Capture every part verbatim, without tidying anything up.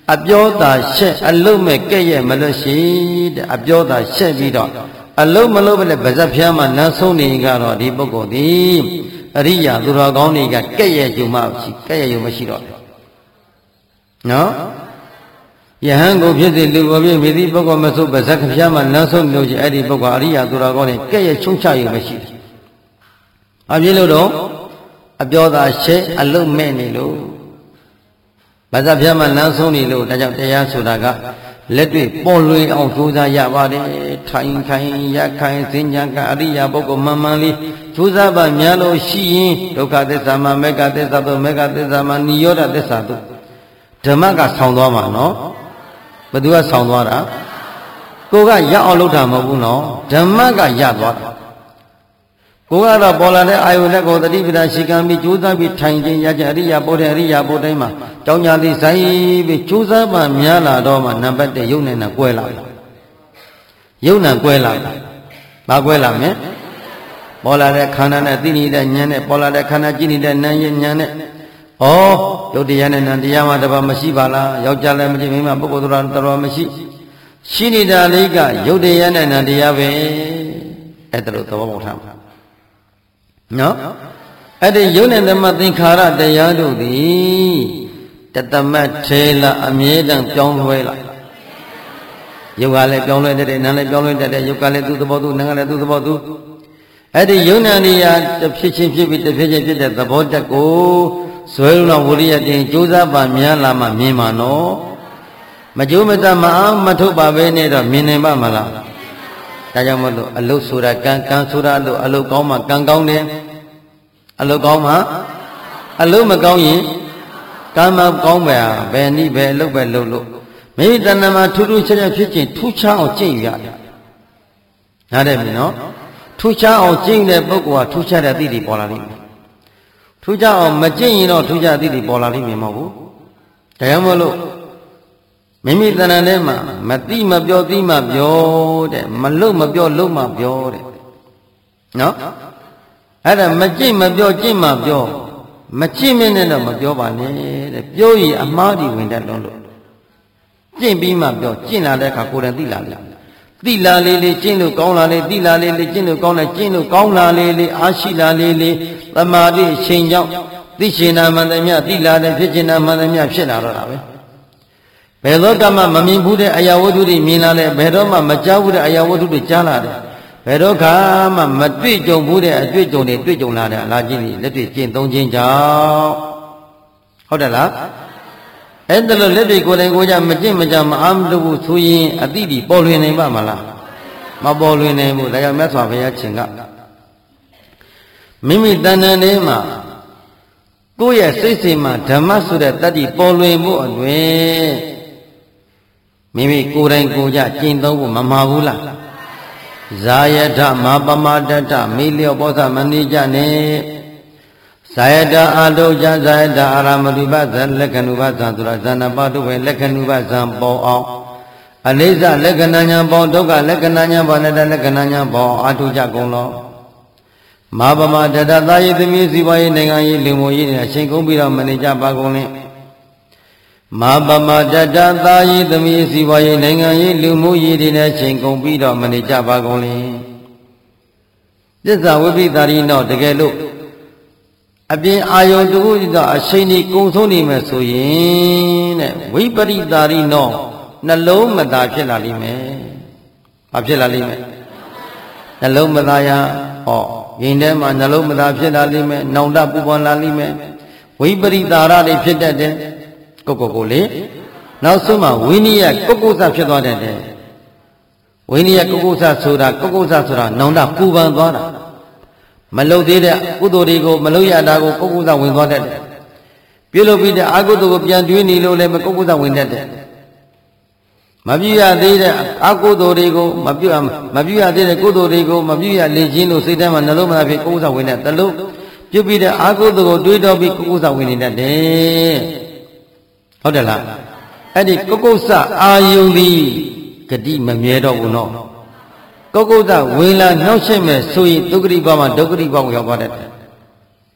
အပြောသာရှက်အလုံးမဲ့ကဲ့ရဲ့မလို့ရှိတဲ့အပြောသာရှက်ပြီးတော့အလုံးမလို့ပဲဗဇက်ဖျားမှာနန်းဆုံးနေကတော့ဒီပုဂ္ဂိုလ်ဒီအရိယာသူတော်ကောင်းတွေကကဲ့ရဲ့ယူမှရှိကဲ့ရဲ့ယူမရှိတော့ဘူးနော်ယဟန်ကိုဖြစ်စေလူကိုဖြစ်မိသည့်ပုဂ္ဂိုလ်မဆုပ်ဗဇက်ဖျားမှာနန်းဆုံးလို့ရှိအဲ့ဒီပုဂ္ဂိုလ်အရိယာသူတော်ကောင်းတွေကဲ့ရဲ့ချုံချယူမရှိဘူးအပြည့်လို့တော့အပြောသာရှက်အလုံးမဲ့နေလို့ဗဇက်ဖျားမှာနန်းဆုံးနေလို့ဒါကြောင့်တရားဆိုတာကလက်တွေ့ပေါ်လွင်အောင်ကြိုးစားရပါတယ်ထိုင်ခိုင်ရခိုင်စဉ္ညာကအရိယာပုဂ္ဂိုလ်မှန်မှန်လေးကြိုးစားပါများလို့ရှိရင်ဒုက္ခသစ္စာမှာမေဃသစ္စာတို့မေဃသစ္စာမှာနိရောဓသစ္စာတို့ဓမ္မကဆောင်းသွားမှာနော်ဘယ်သူကဆောင်းသွားတာကိုကရအောင်လုပ်တာမဟုတ်ဘူးနော်ဓမ္မကရသွားတာကိုကတော့ပေါ်လာတဲ့အာယုလက်ကိုတတိပဒရှိကံပြီးကြိုးစားပြီးထိုင်ခြင်းရခြင်းအရိယာပုဒ်တဲ့အရိယာပုဒ်တိုင်းမှာကြောင်းညာတိဆိုင်ပြီးကြိုးစားမှများလာတော့မှနံပါတ်၁ယုံနဲ့ကွဲလာတယ်ယုံနဲ့ကွဲလာတယ်ဘာကွဲလာမလဲပေါ်လာတဲ့ခန္ဓာနဲ့သိနေတဲ့ဉာဏ်နဲ့ပေါ်လာတဲ့ခန္ဓာကြည့်နေတဲ့နာမ်ရဲ့ဉာဏ်နဲ့ဩယုတ်တရားနဲ့နံတရားမှတပါမရှိပါလားယောက်ျားလည်းမရှိမိန်းမပုဂ္ဂိုလ်တော်တော်မရှိရှိနေတာလေးကယုတ်တရားနဲ့နံတရားပဲအဲ့ဒါလိုသဘောပေါက်ထားမှာနော်အဲ့ဒီယုံနဲ့ဓမ္မသင်္ခါရတရားတို့သည်တသမတ်ထေလအမြဲတမ်းပြောင်းလဲလာယုတ်ကလည်းပြောင်းလဲတဲ့နာမ်လည်းပြောင်းလဲတဲ့ယုတ်ကလည်းသူ့သဘောသူနာမ်ကလည်းသူ့သဘောသူအဲ့ဒီယုံနာနေရာတစ်ဖြစ်ချင်းဖြစ်ပြီးတစ်ဖြစ်ချင်းဖြစ်တဲ့သဘောတက်ကိုဇွဲလုံးဝိရိယတင်ကြိုးစားပါများလာမှမြင်မှာနော်မကြိုးမစားမအောင်မထုတ်ပါပဲနဲ့တော့မြင်နိုင်ပါမလားဒါကြောင့်မလို့အလုတ်ဆိုတာကံကံဆိုတာလို့အလုတ်ကောင်းမှကံကောင်းတယ်အလုတ်ကောင်းမှအလုတ်မကောင်းရင်ကံမကောင်းပဲဘယ်နည်းပဲအလုတ်ပဲလုပ်လို့မိမိတဏ္ဍာမှာထူးထူးခြားခြားဖြစ်ခြင်းထူးခြားအောင်ကျင့်ရတယ်နားတယ်ပြီနော်ထူးခြားအောင်ကျင့်တဲ့ပုဂ္ဂိုလ်ကထူးခြားတဲ့အသည့်တွေပေါ်လာလိမ့်မယ်ထူးခြားအောင်မကျင့်ရင်တော့ထူးခြားအသည့်တွေပေါ်လာလိမ့်မယ်မဟုတ်ဘူးဒါကြောင့်မို့လို့မိမိတဏ္ဍာထဲမှာမတိမပြောတိမပြောတဲ့မလို့မပြောလို့မပြောတဲ့နော်အဲ့ဒါမကြည့်မပြောကြည့်မပြောမကြည့်မနဲ့တော့မပြောပါနဲ့တဲ့ပြောရင်အမှားဒီဝင်တတ်လုံးလို့ကြင့်ပြီးမှပြောကြင့်လာတဲ့အခါကိုယ်တိုင်သိလာလိမ့်သိလာလေလေကြင့်လို့ကောင်းလာလေသိလာလေလေကြင့်လို့ကောင်းတယ်ကြင့်လို့ကောင်းလာလေလေအားရှိလာလေလေသမာဓိချိန်ကြောင့်သိရှင်နာမှန်တယ်မြသိလာတဲ့ဖြစ်ရှင်နာမှန်တယ်မြဖြစ်လာတော့တာပဲဘယ်တော့မှမမြင်ဘူးတဲ့အရာဝတ္ထုတွေမြင်လာတယ်ဘယ်တော့မှမကြားဘူးတဲ့အရာဝတ္ထုတွေကြားလာတယ်ဘယ်တော့မှမတွေ့ကြုံဘူးတဲ့အတွေ့အကြုံတွေတွေ့ကြုံလာတဲ့အလားချင်းတွေလက်တွေ့ကျင့်သုံးခြင်းကြောင့်ဟုတ်တယ်လားအဲ့ဒါလို့လက်တွေကိုယ်တိုင်ကိုယ်ကြမကျင့်မကြမအားမလုပ်ဘူးဆိုရင်အတိဒီပေါ်လွင်နိုင်ပါမလားမပေါ်လွင်နိုင်ဘူးဒါကြောင့်မြတ်စွာဘုရားရှင်ကမိမိတဏ္ဍာထဲမှာကိုယ့်ရဲ့စိတ်စိမ်မှာဓမ္မဆိုတဲ့တတ္တိပေါ်လွင်မှုအတွင်မိမိကိုယ်တိုင်ကိုယ်ကြကျင့်သုံးဖို့မမှားဘူးလားဇာယထမပမတ္ထမိလျောဘောဇမဏိကြနဲ့ဇာယတအာတုဇာဇာယတအာရမတုပဇလက္ခဏုပဇံသူရဇဏပတုဝေလက္ခဏုပဇံပေါ်အောင်အနိစ္စလက္ခဏာညာပေါ်ဒုက္ခလက္ခဏာညာပေါ်နဲ့လက္ခဏာညာပေါ်အာထုကြကုန်လောမပမတ္ထသာယိသမီးစီပွားရေးနိုင်ငံရေးလူမှုရေးနဲ့အချိန်ကုန်ပြီးတော့မနေကြပါကုန်လေမပမတ္ထသာယိသမီးစီပွားရေးနိုင်ငံရေးလူမှုရေးတွေနဲ့ချိန်ကုန်ပြီးတော့မနေကြပါကုန်လေသစ္စာဝိပိသာရိနောတကယ်လို့အပြင်အာယုံတခုသောအချိန်ကြီးကုံဆုံးနေမယ်ဆိုရင်တဲ့ဝိပရိသာရိနောနှလုံးမသာဖြစ်လာလိမ့်မယ်။ဘာဖြစ်လာလိမ့်မယ်။နှလုံးမသာရဟောရင်ထဲမှာနှလုံးမသာဖြစ်လာလိမ့်မယ်။နောင်တပူပန်လာလိမ့်မယ်။ဝိပရိသာရတွေဖြစ်တတ်တယ်။ကိုကိုကိုလေနောက်ဆုံးမှဝိနည်းကုက္ကုစဖြစ်သွားတတ်တယ်။ဝိနည်းကုက္ကုစဆိုတာကုက္ကုစဆိုတာနောင်တပူပန်သွားတာမလုပ်သေးတဲ့ကုသိုလ်တွေကိုမလုပ်ရတာကိုကုက္ကုစဝင်သွားတတ်တယ်။ပြုလုပ်ပြီးတဲ့အကုသိုလ်ကိုပြန်တွေးနေလို့လည်းမကုက္ကုစဝင်တတ်တယ်။မပြုရသေးတဲ့အကုသိုလ်တွေကိုမပြုမပြုရသေးတဲ့ကုသိုလ်တွေကိုမပြုရလေခြင်းလို့စိတ်ထဲမှာနှလုံးမသားဖြစ်ကုက္ကုစဝင်တတ်တယ်လို့ပြုပြီးတဲ့အကုသိုလ်ကိုတွေးတော့ပြီးကုက္ကုစဝင်နေတတ်တယ်။ဟုတ်တယ်လား။အဲ့ဒီကုက္ကုစအာယုန်ဒီဂတိမမြဲတော့ဘူးနော်။ကုက္ကုစဝင်လာနှောက်ရှက်မဲ့ဆိုရင်ဒုက္ခရိဘမှာဒုက္ခရိဘကိုရောက်သွားတတ်တယ်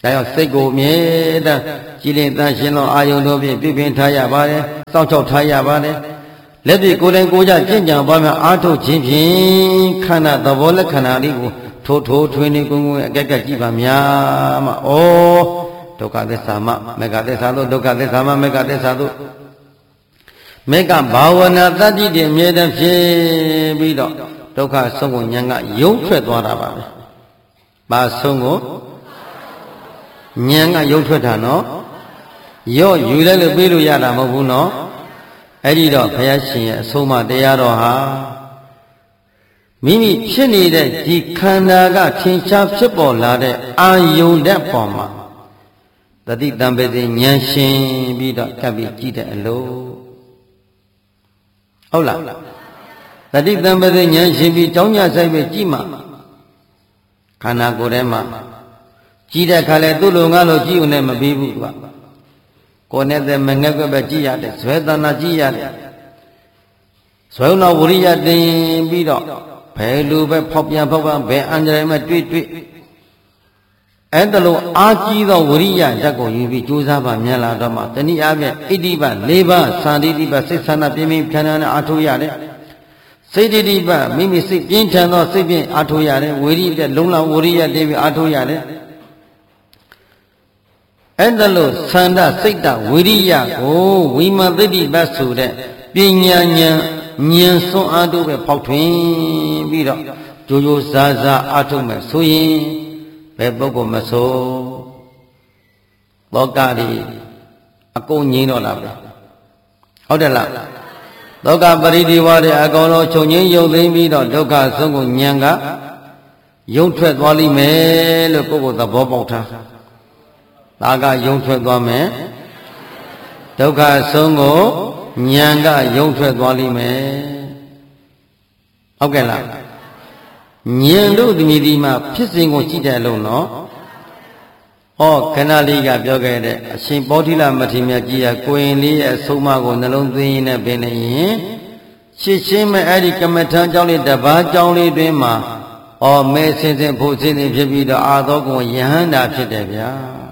ဒါကြောင့်စိတ်ကိုမြဲတမ်းကြည်လင်တန်ရှင်းသောအာယုန်တို့ဖြင့်ပြုပြင်ထားရပါတယ်စောင့်ရှောက်ထားရပါတယ်လက်ဖြင့်ကိုယ်တိုင်ကိုယ်ကြကျင့်ကြံပါများအားထုတ်ခြင်းဖြင့်ခန္ဓာသဘောလက္ခဏာလေးကိုထိုးထိုးထွင်းနေကုန်းကုန်းအကက်ကက်ကြည့်ပါများမှာဩဒုက္ခသစ္စာမမေဃသစ္စာတို့ဒုက္ခသစ္စာမမေဃသစ္စာတို့မေဃဘာဝနာတတ္တိတည်းအမြဲတမ်းဖြစ်ပြီးတော့ဒုက္ခဆုံးကိုဉာဏ်ကယုံထွက်သွားတာပါပဲ။ဘာဆုံးကိုဉာဏ်ကယုံထွက်တာနော်ရော့ယူလိုက်လို့ပြေးလို့ရတာမဟုတ်ဘူးနော်အဲ့ဒီတော့ဘုရားရှင်ရဲ့အဆုံးအမတရားတော်ဟာမိမိဖြစ်နေတဲ့ဒီခန္ဓာကထင်ရှားဖြစ်ပေါ်လာတဲ့အာယုန်တဲ့ပေါ်မှာတတိတံပေတိဉာဏ်ရှင်ပြီးတော့ကပ်ပြီးကြည့်တဲ့အလို့ဟုတ်လားတတိတံပေတိဉာဏ်ရှင်ပြီးကြောင်းညဆိုင်ပဲကြည့်မှခန္ဓာကိုယ်ထဲမှာကြည့်တဲ့အခါလဲသူ့လိုငါလိုကြည့်ုံနဲ့မပြီးဘူးကွာကိုယ်နဲ့တည်းမငဲ့ကွက်ပဲကြည့်ရတယ်ဇွဲတဏ္ဍာကြည့်ရတယ်ဇွဲတော်ဝိရိယတင်ပြီးတော့ဘယ်လိုပဲဖောက်ပြန်ဖောက်ပြန်ဘယ်အန္တရာယ်မှတွေ့တွေ့အဲ့ဒါလိုအာကြီးသောဝိရိယဓာတ်ကိုယူပြီးကြိုးစားပါမြန်လာတော့မှတနည်းအားဖြင့်ဣတိပ၄ပါးသံတိတိပစိတ်ဆန္ဒပြင်းပြင်းထန်ထန်နဲ့အားထုတ်ရတယ်စိတ်တိပမိမိစိတ်ပြင်းထန်သောစိတ်ဖြင့်အားထုတ်ရတယ်ဝိရိယလုံလဝိရိယတည်းပြီးအားထုတ်ရတယ်အဲ့ဒါလို့သန္တာစိတ်တဝိရိယကိုဝိမာတိတိပဆိုတဲ့ပညာဉာဏ်ဉာဏ်စွမ်းအားတို့ပဲဖောက်ထွင်းပြီးတော့ကြိုးကြိုးစားစားအားထုတ်မယ်ဆိုရင်ဘယ်ပုဂ္ဂိုလ်မဆိုလောကကြီးအကုန်ငြိမ်းတော့လားပဲဟုတ်တယ်လားလောကပရိဒီဝါတွေအကုန်လုံးချုပ်ငြိမ်းယုံသိမ်းပြီးတော့ဒုက္ခဆုံးကိုဉာဏ်ကယုံထွက်သွားလိမ့်မယ်လို့ပုဂ္ဂိုလ်သဘောပေါက်ထားဒါကယုံထွက်သွားမယ်ဒုက္ခဆုံးကိုဉာဏ်ကယုံထွက်သွားလိမ့်မယ်ဟုတ်ကဲ့လားဉာဏ်တို့ဒီဒီမှာဖြစ်စဉ်ကိုကြည့်တယ်လို့နော်ဟောခဏလေးကပြောခဲ့တဲ့အရှင်ပေါဋိလမထေရမြတ်ကြီးကကိုရင်လေးရဲ့အဆုံးအမကိုနှလုံးသွင်းနေပင်နေရင်ရှင်းရှင်းမဲ့အဲ့ဒီကမ္မထံကြောင့်လေးတပါးကြောင့်လေးတွင်မှာဩမဲစင်စင်ဖို့စင်စင်ဖြစ်ပြီးတော့အာသောကုံယဟန္တာဖြစ်တယ်ဗျာ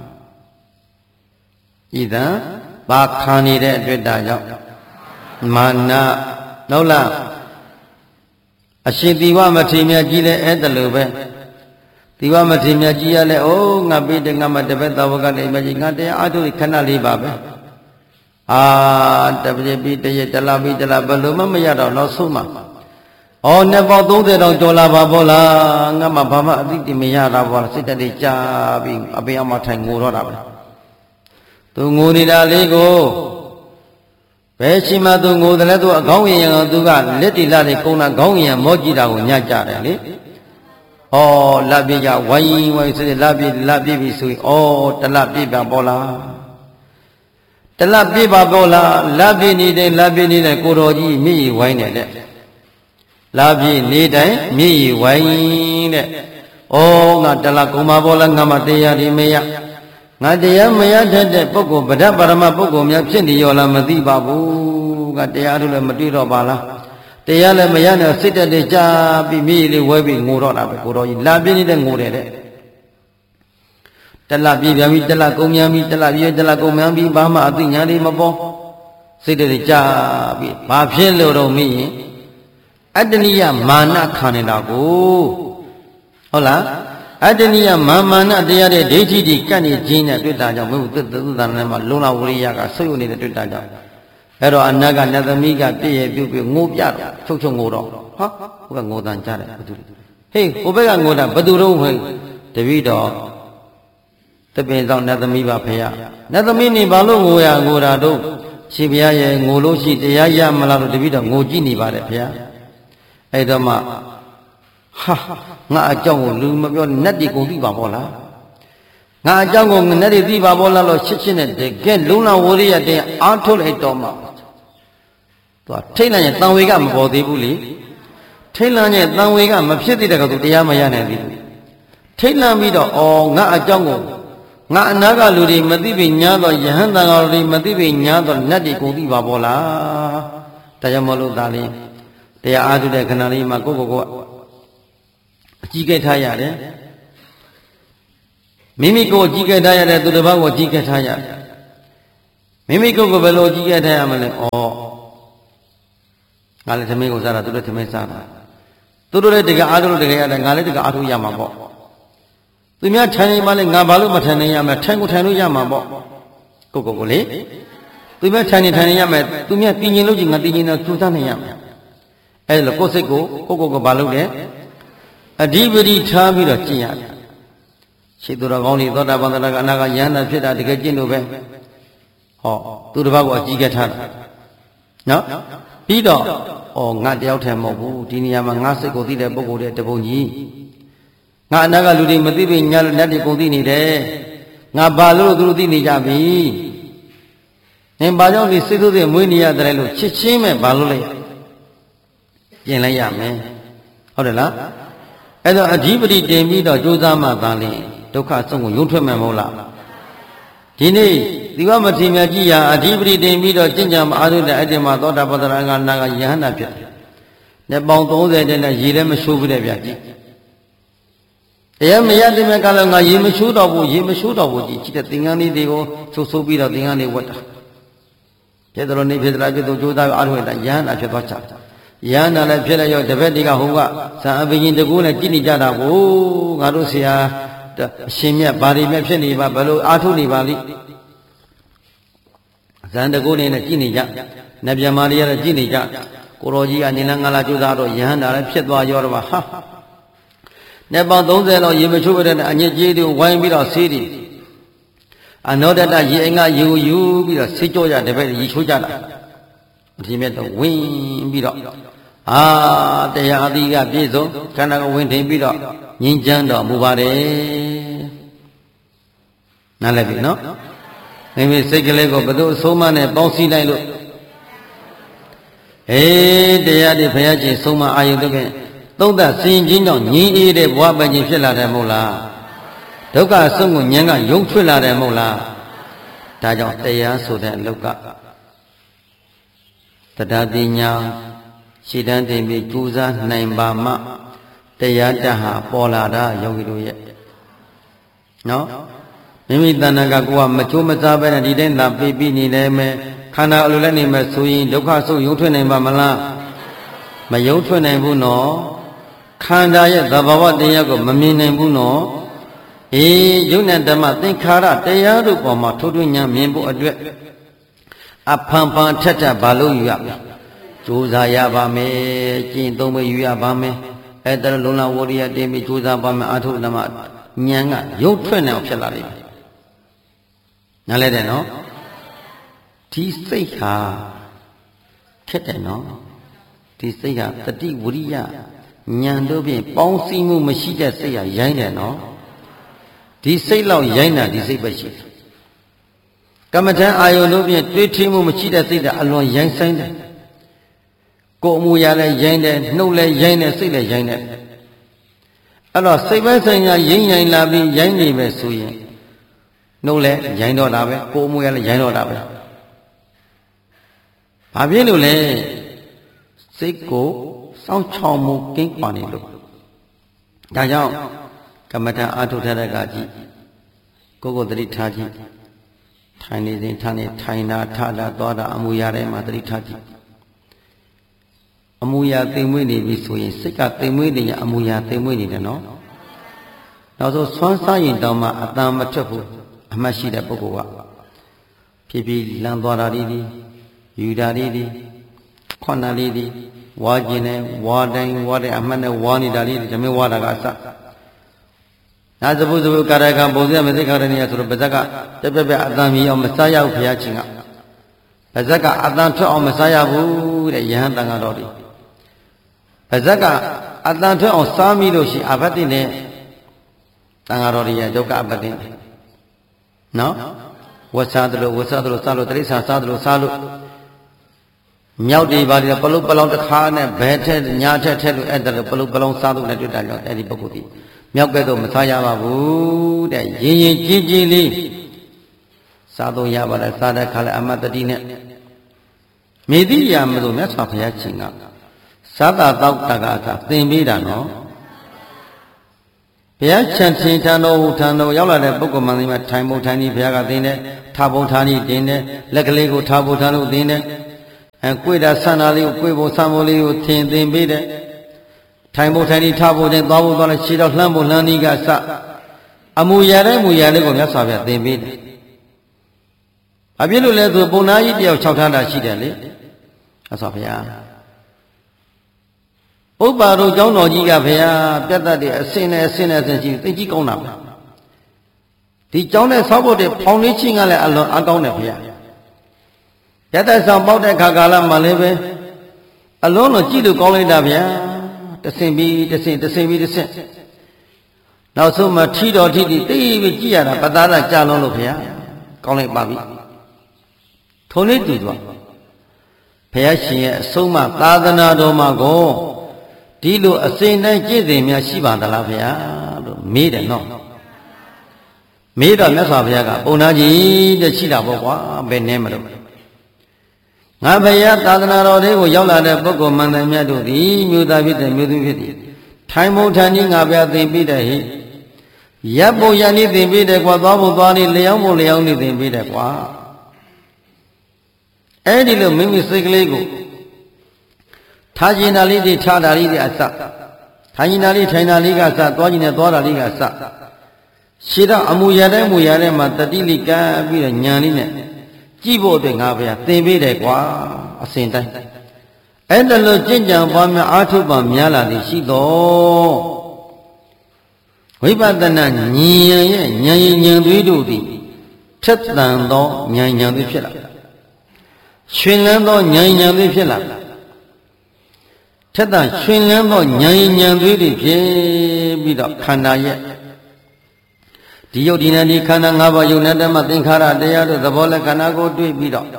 ဤသံဘာခံနေတဲ့အတွက်ဒါကြောင့်မာနဟုတ်လားအရှင်သီဝမထေရမြတ်ကြီးလည်းအဲ့ဒါလိုပဲသီဝမထေရမြတ်ကြီးကလည်းအိုးငါပိတငါမတပည့်တော်ကလည်းမြတ်ကြီးငါတရားအားထုတ်ခဏလေးပါပဲအာတပည့်ပိတရတလာပိတလာဘယ်လိုမှမရတော့နောက်ဆုံးမှာဩနှစ်ပေါင်းသုံးဆယ်တောင်ကျော်လာပါဘောလားငါမှဘာမှအသိတမရတာဘောလားစိတ်တည်းကြာပြီးအပင်အမထိုင်ငိုတော့တာပဲသူငိုနေတာလေးကိုဘယ်ရှိမှသူငိုတယ်လဲသူအကောင်းရင်သူကလက်တီလာလေးကုန်းတာခေါင်းရင်မောကြည့်တာကိုညကြတယ်လေဩလပြကြဝိုင်းဝိုင်းဆိုလပြလပြပြီဆိုရင်ဩတလပြပါပေါ်လားတလပြပါပေါ်လားလပြနေတဲ့လပြနေတဲ့ကိုတော်ကြီးမြည်ရဝိုင်းတယ်တဲ့လပြနေတိုင်းမြည်ရဝိုင်းတဲ့ဩငါတလကုံပါပေါ်လားငါမတရားဒီမရငါတရားမရတတ်တဲ့ပုဂ္ဂိုလ်ဗဒ္ဓပါရမပုဂ္ဂိုလ်များဖြစ်နေရောလားမသိပါဘူးကတရားတို့လည်းမတွေ့တော့ပါလားတရားလည်းမရနဲ့စိတ်တက်တဲ့ကြာပြီးမြေလေးဝဲပြီးငိုတော့တာပဲကိုတော်ကြီးလာပြင်းနေတဲ့ငိုတယ်တဲ့တလပြင်းပြန်ပြီးတလကုံပြန်ပြီးတလပြင်းတလကုံပြန်ပြီးဘာမှအသိဉာဏ်လေးမပေါ်စိတ်တက်တဲ့ကြာပြီးဘာဖြစ်လို့တော့မင်းရင်အတ္တနိယမာနခံနေတာကိုဟုတ်လားအတ္တနိယမာမာနတရားတဲ့ဒိဋ္ဌိတိကတ်နေခြင်းနဲ့တွေ့တာကြောင့်မဟုတ်သသုတ္တနာမှာလုံလဝရိယကဆုပ်ယုပ်နေတဲ့တွေ့တာကြောင့်အဲ့တော့အနတ်ကနတ်သမီးကပြည့်ရပြုတ်ပြီးငိုပြတော့ချုပ်ချုပ်ငိုတော့ဟာဟိုကငိုတန်ကြတယ်ဘသူဟေးဟိုဘက်ကငိုတာဘသူတော့ဟဲ့တပည့်တော်တပင်ဆောင်နတ်သမီးပါဖေရနတ်သမီးနေဘာလို့ငိုရငိုတာတော့ရှင်ဘုရားရဲ့ငိုလို့ရှိတရားရမလားလို့တပည့်တော်ငိုကြည့်နေပါတယ်ဖေရအဲ့တော့မှဟာငါအကြောင်းကိုလူမပြောနတ်ဒီကုန်သိပါဘောလားငါအကြောင်းကိုနတ်ဒီသိပါဘောလားလို့ရှစ်ရှင်းနဲ့တကယ်လုံလဝရိယတဲ့အားထုတ်လိုက်တော့မှသူကထိတ်လန့်ရဲ့တန်ဝေကမပေါ်သေးဘူးလေထိတ်လန့်ရဲ့တန်ဝေကမဖြစ်သေးတဲ့ကောင်သူတရားမရနိုင်သေးဘူးထိတ်လန့်ပြီးတော့အော်ငါအကြောင်းကိုငါအနာကလူတွေမသိပြီညာတော့ယဟန်တန်တော်တွေမသိပြီညာတော့နတ်ဒီကုန်သိပါဘောလားဒါကြောင့်မလို့ဒါလေးတရားအားထုတ်တဲ့ခဏလေးမှာကိုယ့်ကိုယ်ကိုအကြီးကဲထားရတယ်မိမိကိုကြည့်ခဲ့ထားရတဲ့သူတစ်ပါးကိုကြည့်ခဲ့ထားရတယ်မိမိကိုယ်ကိုဘယ်လိုကြည့်ခဲ့ထားရမလဲဩငါလည်းသမင်းကိုစားတာသူလည်းသမင်းစားတာသူတို့လည်းတကယ်အားထုတ်လို့တကယ်ရတယ်ငါလည်းတကယ်အားထုတ်ရမှာပေါ့သူများထိုင်နေမှလည်းငါဘာလို့မထိုင်နိုင်ရမလဲထိုင်ကိုထိုင်လို့ရမှာပေါ့ကိုကိုကိုလေသူများထိုင်နေထိုင်နေရမယ်သူများတည်ငြိမ်လို့ကြီးငါတည်ငြိမ်တော့ကျူးစားနိုင်ရမယ်အဲ့လိုကိုယ်စိတ်ကိုကိုကိုကိုဘာလုပ်လဲအဓိပတိထားပြီးတော့ကျင့်ရတယ်ရှိသူတော်ကောင်းတွေသောတာပန်တရာကအနာကယန္တာဖြစ်တာတကယ်ကျင့်လို့ပဲဟောသူတစ်ပါးကိုအကြီးကထားတာနော်ပြီးတော့ဩငါတယောက်တည်းမဟုတ်ဘူးဒီနေရာမှာငါစိတ်ကိုသိတဲ့ပုဂ္ဂိုလ်တွေတပုံကြီးငါအနာကလူတွေမသိပြီညာလို့လက်တွေကုန်သိနေတယ်ငါဘာလို့သူတို့သိနေကြပြီနင်ဘာကြောင့်ဒီစိတ်ဆိုးတွေမွေးနေရတယ်လို့ချစ်ချင်းမဲ့ဘာလို့လဲပြင်လိုက်ရမယ်ဟုတ်တယ်လားအဲ့တော့အဓိပတိတင်ပြီးတော့ကြိုးစားမှသာလင်ဒုက္ခဆုံးကိုရုံထွက်မှမဟုတ်လားဒီနေ့ဒီဝမထေမြတ်ကြီးဟာအဓိပတိတင်ပြီးတော့ကျင့်ကြံမအားထုတ်တဲ့အဲ့ဒီမှာသောတာပတ္တရာကနာကယဟန္တာဖြစ်တယ်။နဲ့ပေါင်းသုံးဆယ်တဲ့နဲ့ရေလည်းမရှိုးဘူးတဲ့ဗျာကြီး။တရားမရတဲ့မြတ်ကလည်းငါရေမရှိုးတော့ဘူးရေမရှိုးတော့ဘူးကြီးကြည့်တဲ့သင်္ကန်းလေးတွေကိုဆုပ်ဆုပ်ပြီးတော့သင်္ကန်းလေးဝတ်တာ။ဖြစ်တော်နေဖြစ်တော်ဖြစ်သူကြိုးစားအားထုတ်တဲ့ယဟန္တာဖြစ်သွားချတာ။ယဟန္တာလည်းဖြစ်လိုက်ရောတပည့်တွေကဟိုကဇာအဘိရင်တကူနဲ့ကြည့်နေကြတာကိုငါတို့ဆရာအရှင်မြတ်ဘာတွေမြတ်ဖြစ်နေပါဘယ်လိုအားထုတ်နေပါလိဇန်တကုနေနဲ့ကြည်နေကြနဗျမာရီကတော့ကြည်နေကြကိုရောကြီးကနေလငါလာကျူသားတော့ယဟန္တာလည်းဖြစ်သွားရောတော့ဟာနေပေါင်းသုံးဆယ်လောက်ရေမချိုးရတဲ့အညစ်ကြေးတွေဝိုင်းပြီးတော့ဆေးတွေအနောဒတရေအင်္ဂယူယူပြီးတော့ဆေးကြောကြတပည့်ရေချိုးကြတာဒီမြတ်တော့ဝင်ပြီးတော့အာတရားအသီးကပြည့်စုံခန္ဓာကိုဝင်ထိန်ပြီးတော့ငြိမ်းချမ်းတော်မူပါတယ်နားလည်ပြီနော်မိမိစိတ်ကလေးကိုဘယ်သူအဆုံးမနဲ့ပေါင်းစည်းလိုက်လို့အေးတရားတွေဘုရားရှင်ဆုံးမအာယုတကယ်သုံးသပ်စင်ချင်းကြောင့်ငြင်းအေးတဲ့ဘဝပင်ချင်းဖြစ်လာတယ်မဟုတ်လားဒုက္ခအဆုံးကိုဉာဏ်ကယုံထွက်လာတယ်မဟုတ်လားဒါကြောင့်တရားဆိုတဲ့အလောက်ကတရားပညာရှိတန်းတင်ပြီးကြိုးစားနိုင်ပါမှတရားတဟာပေါ်လာတာယောဂီတို့ရဲ့နော်မိမိတဏ္ဍာကကိုကမချိုးမစားပဲနဲ့ဒီတိုင်းသာပြေးပြီးနေတယ်မယ်ခန္ဓာအလိုလည်းနေမယ်ဆိုရင်ဒုက္ခဆုံးရုံထွက်နိုင်ပါမလားမရုံထွက်နိုင်ဘူးနော်ခန္ဓာရဲ့သဘာဝတရားကိုမမြင်နိုင်ဘူးနော်အေးယုံနဲ့ဓမ္မသင်္ခါရတရားတို့ပေါ်မှာထိုးထွင်းဉာဏ်မြင်ဖို့အတွက်အဖန်ဖန်ထက်ထက်ဘာလို့ယူရမလဲကြိုးစားရပါမယ်ကျင့်သုံးပဲယူရပါမယ်အဲ့ဒါလုံလဝရိယတင်ပြီးကြိုးစားပါမယ်အာထုဓမ္မဉာဏ်ကရုပ်ထွက်နေအောင်ဖြစ်လာလိမ့်မယ်နားလဲတယ်နော်ဒီစိတ်ဟာခက်တယ်နော်ဒီစိတ်ဟာတတိဝရိယဉာဏ်တို့ဖြင့်ပေါင်းစည်းမှုမရှိတဲ့စိတ်ဟာရိုင်းတယ်နော်ဒီစိတ်လောက်ရိုင်းတာဒီစိတ်ပဲရှိတယ်ကမ္မထံအာယုန်တို့ဖြင့်တွေးထိမှုမရှိတဲ့စိတ်ကအလွန်ရိုင်းဆိုင်တယ်ကိုယ်အမူအရာလည်းရိုင်းတယ်နှုတ်လည်းရိုင်းတယ်စိတ်လည်းရိုင်းတယ်အဲ့တော့စိတ်ပဲဆိုင်ရာရိမ့်ရိုင်းလာပြီးရိုင်းနေပဲဆိုရင်နှုတ်လည်းရိုင်းတော့တာပဲကိုယ်အမူအရာလည်းရိုင်းတော့တာပဲဘာဖြစ်လို့လဲစိတ်ကိုစောင့်ချောင်မှုကင်းကွာနေလို့ဒါကြောင့်ကမ္မထအာထုထရကကြည့်ကိုယ်ကိုသတိထားကြည့်ထိုင်နေစဉ်ထားနေထိုင်တာထတာသွားတာအမူအရာတွေမှာသတိထားကြည့်အမူအရာသိမ်မွေ့နေပြီဆိုရင်စိတ်ကသိမ်မွေ့နေရင်အမူအရာသိမ်မွေ့နေတယ်နော်နောက်ဆုံးဆွမ်းစားရင်တောင်မှအတန်မထွက်ဘူးအမှတ်ရှိတဲ့ပုဂ္ဂိုလ်ကဖြည်းဖြည်းလမ်းသွားတာလေးဒီယူတာလေးဒီခွန်တာလေးဒီဝါကျင်နဲ့ဝါတိုင်းဝါတဲ့အမှတ်နဲ့ဝါနေတာလေးဒီဓမ္မဝါတာကအစနာသဘုသဘကာရကံပုံစံမသိခါရနေရဆိုတော့ဗဇက်ကတပည့်ပဲအတန်မြည်အောင်မစားရဘူးဘုရားရှင်ကဗဇက်ကအတန်ထွက်အောင်မစားရဘူးတဲ့ယဟန်တန်ဃာတော်တွေဗဇက်ကအတန်ထွက်အောင်စားမိလို့ရှိအဘတ်တင်နဲ့တန်ဃာတော်တွေရဲ့ဒုက္ခအဘတ်တင်နော်ဝတ်စားသလိုဝတ်စားသလိုစားလို့တရိစ္ဆာစားသလိုစားလို့မြောက်တွေပါလေပလုတ်ပလောင်တစ်ခါနဲ့ဘဲထက်ညာထက်ထက်လို့အဲ့ဒါလို့ပလုတ်ပလောင်စားလို့နဲ့တွေ့တာကြောင့်အဲ့ဒီပုဂ္ဂိုလ်ဒီမြောက်ကဲ့သို့မစားရပါဘူးတဲ့ရင်ရင်ကြီးကြီးလေးစားတော့ရပါလားစားတဲ့ခါလဲအမတ်တတိနဲ့မေတိယာမလို့မြတ်စွာဘုရားရှင်ကသာတာတောက်တကသာသင်ပေးတာနော်ဘဘုရားချမ်းထင်ထံတော်ဟူထံတော်ရောက်လာတဲ့ပုဂ္ဂိုလ်မှန်သည်မှာထိုင်ဖို့ထိုင်ပြီးဘုရားကသင်တယ်ထားဖို့ထားပြီးတင်တယ်လက်ကလေးကိုထားဖို့ထားလို့သင်တယ်အဲကိုယ်တာဆန္ဒလေးကိုကိုယ်ဖို့ဆံဖို့လေးကိုသင်သင်ပေးတယ်ထိုင်ဖို့ထိုင်ပြီးထားဖို့တင်သွားဖို့သွားလိုက်ခြေတော်လှမ်းဖို့လှမ်းဒီကအစအမူအရာတိုင်းမူအရာလေးကိုမြတ်စွာဘုရားသင်ပေးတယ်အပြည့်လို့လဲဆိုပုံနာကြီးတယောက်ခြောက်ထားတာရှိတယ်လေမြတ်စွာဘုရားဥပ္ပါတို့ကျောင်းတော်ကြီးကဘုရားပြတ်တတ်တဲ့အစင်နဲ့အစင်နဲ့အစင်ကြီးသိကြီးကောင်းတာပါဒီကျောင်းနဲ့ဆောက်ဖို့တဲ့ဖောင်လေးချင်းကလည်းအလွန်အကောင်းတယ်ဘုရားပြတ်တတ်ဆောင်ပေါက်တဲ့ခါကာလမှာလည်းပဲအလွန်တော့ကြည့်လို့ကောင်းလိုက်တာဗျာတဆင်ပြီးတဆင်တဆင်ပြီးတဆင်နောက်ဆုံးမှထီတော်ထီတီတိတ်ပြီးကြည့်ရတာပသားသာကြာလုံးလို့ဘုရားကောင်းလိုက်ပါပြီထုံလေးတူသွားဘုရားရှင်ရဲ့အဆုံးအမသာသနာတော်မှာကိုဒီလိုအစဉ်တိုင်းကြည့်စဉ်များရှိပါသလားဗျာလို့မေးတယ်နော်မေးတော့မြတ်စွာဘုရားကပုံနာကြီးတဲ့ရှိတာပေါ့ကွာဘယ်နည်းမလို့ငါဘုရားသာသနာတော်တွေကိုရောက်လာတဲ့ပုဂ္ဂိုလ်မှန်တယ်မြတ်တို့သည်မြို့သားဖြစ်တယ်မြို့သူဖြစ်တယ်ထိုင်မုံထန်ကြီးငါဘုရားသင်ပြီးတယ်ဟိရပ်ဖို့ရန်ဤသင်ပြီးတယ်ကွာသွားဖို့သွားနေလျောင်းဖို့လျောင်းနေသင်ပြီးတယ်ကွာအဲ့ဒီလိုမိမိစိတ်ကလေးကိုထားကျင်တာလေးတွေထားတာလေးတွေအစထိုင်ကျင်တာလေးထိုင်တာလေးကအစသွားကျင်တဲ့သွားတာလေးကအစရှေ့တော့အမူအရာတိုင်းမူအရာတိုင်းမှာတတိလိကပ်ပြီးတော့ညံလေးနဲ့ကြည့်ဖို့အတွက်ငါဘုရားသင်ပေးတယ်ကွာအစဉ်တိုင်းအဲ့ဒါလို့ကြင်ကြံပွားများအာထုပံများလာသည်ရှိတော်ဝိပဿနာဉာဏ်ရဲ့ဉာဏ်ဉာဏ်သွေးတို့သည်ထက်သန်သောဉာဏ်ဉာဏ်သွေးဖြစ်လာရှင်လန်းသောဉာဏ်ဉာဏ်သွေးဖြစ်လာထက်သန်ရှင်လန်းသောဉာဏ်ဉာဏ်သွေးတွေဖြစ်ပြီးတော့ခန္ဓာရဲ့ဒီယုတ်ဒီနာဒီခန္ဓာ၅ပါးယုတ်နဲ့တည်းမှာသင်္ခါရတရားတို့သဘောและခန္ဓာကိုတွေ့ပြီးတော့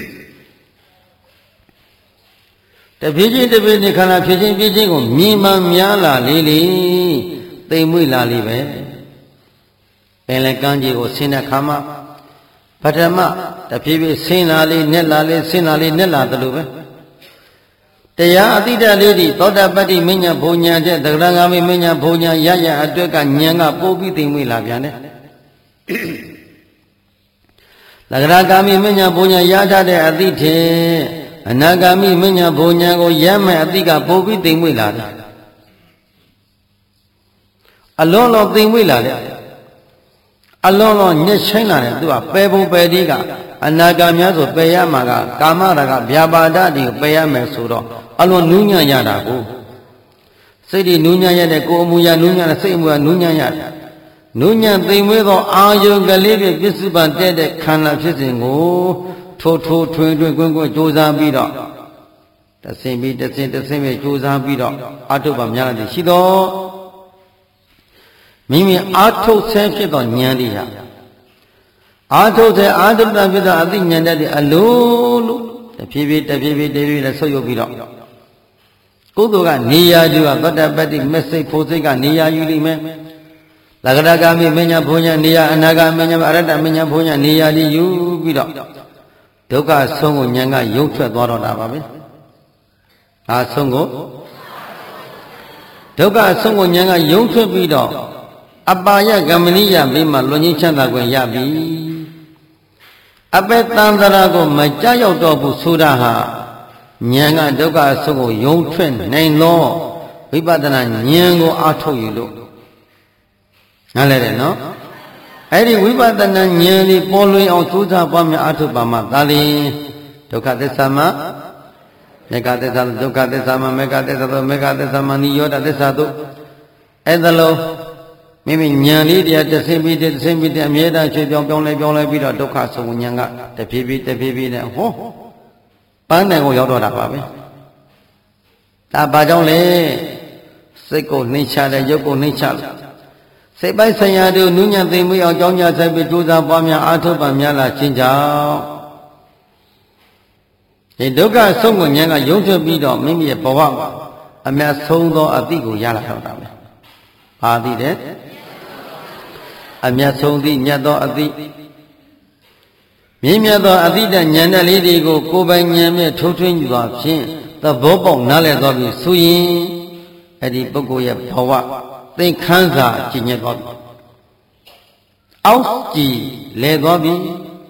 တဖြည်းချင်းတဖြည်းချင်းခန္ဓာဖြစ်ချင်းဖြစ်ချင်းကိုမြင်မှများလာလေလေသိမ်မွေ့လာလေပဲပင်လည်းကမ်းခြေကိုဆင်းတဲ့ခါမှာပထမတဖြည်းဖြည်းဆင်းလာလေနဲ့လာလေဆင်းလာလေနဲ့လာတယ်လို့ပဲတရားအတိတ်လေးဒီသောတာပတ္တိမဉ္ဇဉ်ဘုံညာတဲ့သက္ကရာဂမိမဉ္ဇဉ်ဘုံညာရရအတွက်ကဉာဏ်ကပို့ပြီးသိမ့်မွေ့လာပြန်တယ်သက္ကရာဂမိမဉ္ဇဉ်ဘုံညာရထားတဲ့အတိတ်ထင်အနာဂမိမဉ္ဇဉ်ဘုံညာကိုရမဲ့အတိတ်ကပို့ပြီးသိမ့်မွေ့လာတယ်အလွန်လုံးသိမ့်မွေ့လာတယ်အလွန်လုံးညှက်ချိုင်းလာတယ်သူကပယ်ပုံပယ်ဒီကအနာဂါများဆိုပယ်ရမှာကကာမရာဂဗျာပါဒတိကိုပယ်ရမယ်ဆိုတော့အလွန်နူးညံ့ရတာကိုစိတ်ဒီနူးညံ့ရတဲ့ကိုယ်အမူအရာနူးညံ့တဲ့စိတ်အမူအရာနူးညံ့ရတယ်နူးညံ့သိမ်မွေးသောအာယုံကလေးဖြင့်ပစ္စုပန်တဲ့တဲ့ခန္ဓာဖြစ်စဉ်ကိုထိုးထိုးထွင်းထွင်းကွင်းကွင်းကြိုးစားပြီးတော့တဆင်ပြီးတဆင်တဆင်ပဲကြိုးစားပြီးတော့အာထုပ်ပါများတယ်ရှိတော့မိမိအာထုတ်ဆဲဖြစ်သောဉာဏ်လေးဟာအာထုတ်တဲ့အာထုပ္ပဖြစ်သောအသိဉာဏ်တဲ့အလိုလိုတဖြည်းဖြည်းတဖြည်းဖြည်းတဖြည်းဖြည်းနဲ့ဆုပ်ယုပ်ပြီးတော့ကုသိုလ်ကနေရာယူကသောတပတ္တိမစိတ်ဖို့စိတ်ကနေရာယူလိမ့်မယ်သက္ကရာဂမိမဉ္ဇဉ်ဘုံညာနေရာအနာဂမဉ္ဇဉ်အရတ္တမဉ္ဇဉ်ဘုံညာနေရာလေးယူပြီးတော့ဒုက္ခဆုံးကိုဉာဏ်ကရုပ်ထွက်သွားတော့တာပါပဲအာဆုံးကိုဒုက္ခဆုံးကိုဉာဏ်ကရုပ်ထွက်ပြီးတော့အပါယကမဏိယဘေးမှာလွန်ချင်းချမ်းသာခွင့်ရပြီအပေတန္တရာကိုမကြောက်ရောက်တော့ဘူးဆိုတာဟာဉာဏ်ကဒုက္ခအဆုံးကိုယုံထွက်နိုင်သောဝိပဿနာဉာဏ်ကိုအားထုတ်ယူလို့နားလဲတယ်နော်အဲ့ဒီဝိပဿနာဉာဏ်လေးပေါ်လွင်အောင်ကြိုးစားပွားများအားထုတ်ပါမှသာလျှင်ဒုက္ခသစ္စာမှာမေဃသစ္စာဒုက္ခသစ္စာမှာမေဃသစ္စာသို့မေဃသစ္စာမှာနိရောဓသစ္စာသို့အဲ့ဒါလို့မိမိဉာဏ်လေးတရားတဆင်းပြီးတဆင်းပြီးတဲ့အမြဲတမ်းချွေပြောင်းပြောင်းလဲပြောင်းလဲပြီးတော့ဒုက္ခဆုံးဉာဏ်ကတဖြည်းဖြည်းတဖြည်းဖြည်းနဲ့ဟောပန်းနိုင်ကိုရောက်တော့တာပါပဲဒါဘာကြောင့်လဲစိတ်ကိုနှိမ့်ချတယ်ရုပ်ကိုနှိမ့်ချတယ်စိတ်ပိုင်းဆိုင်ရာတို့နုညံ့သိမ်မွေးအောင်ကြောင်းကြဆိုင်ပြီးကြိုးစားပွားများအားထုတ်ပါများလာခြင်းကြောင့်ဒီဒုက္ခဆုံးဉာဏ်ကယုံထွက်ပြီးတော့မိမိရဲ့ဘဝအမြတ်ဆုံးသောအတိကိုရလာတော့တာပဲပါသိတယ်အမြတ်ဆုံးသည့်မြတ်သောအတိမြင့်မြတ်သောအတိတဉာဏ်နဲ့လေးတွေကိုကိုယ်ပိုင်ဉာဏ်နဲ့ထိုးထွင်းယူသွားဖြင့်သဘောပေါက်နားလည်သွားပြီဆိုရင်အဲ့ဒီပုဂ္ဂိုလ်ရဲ့ဘဝသင်္ခန်းစာကျင့်ညက်သွားပြီအောက်ကြည်လဲသွားပြီ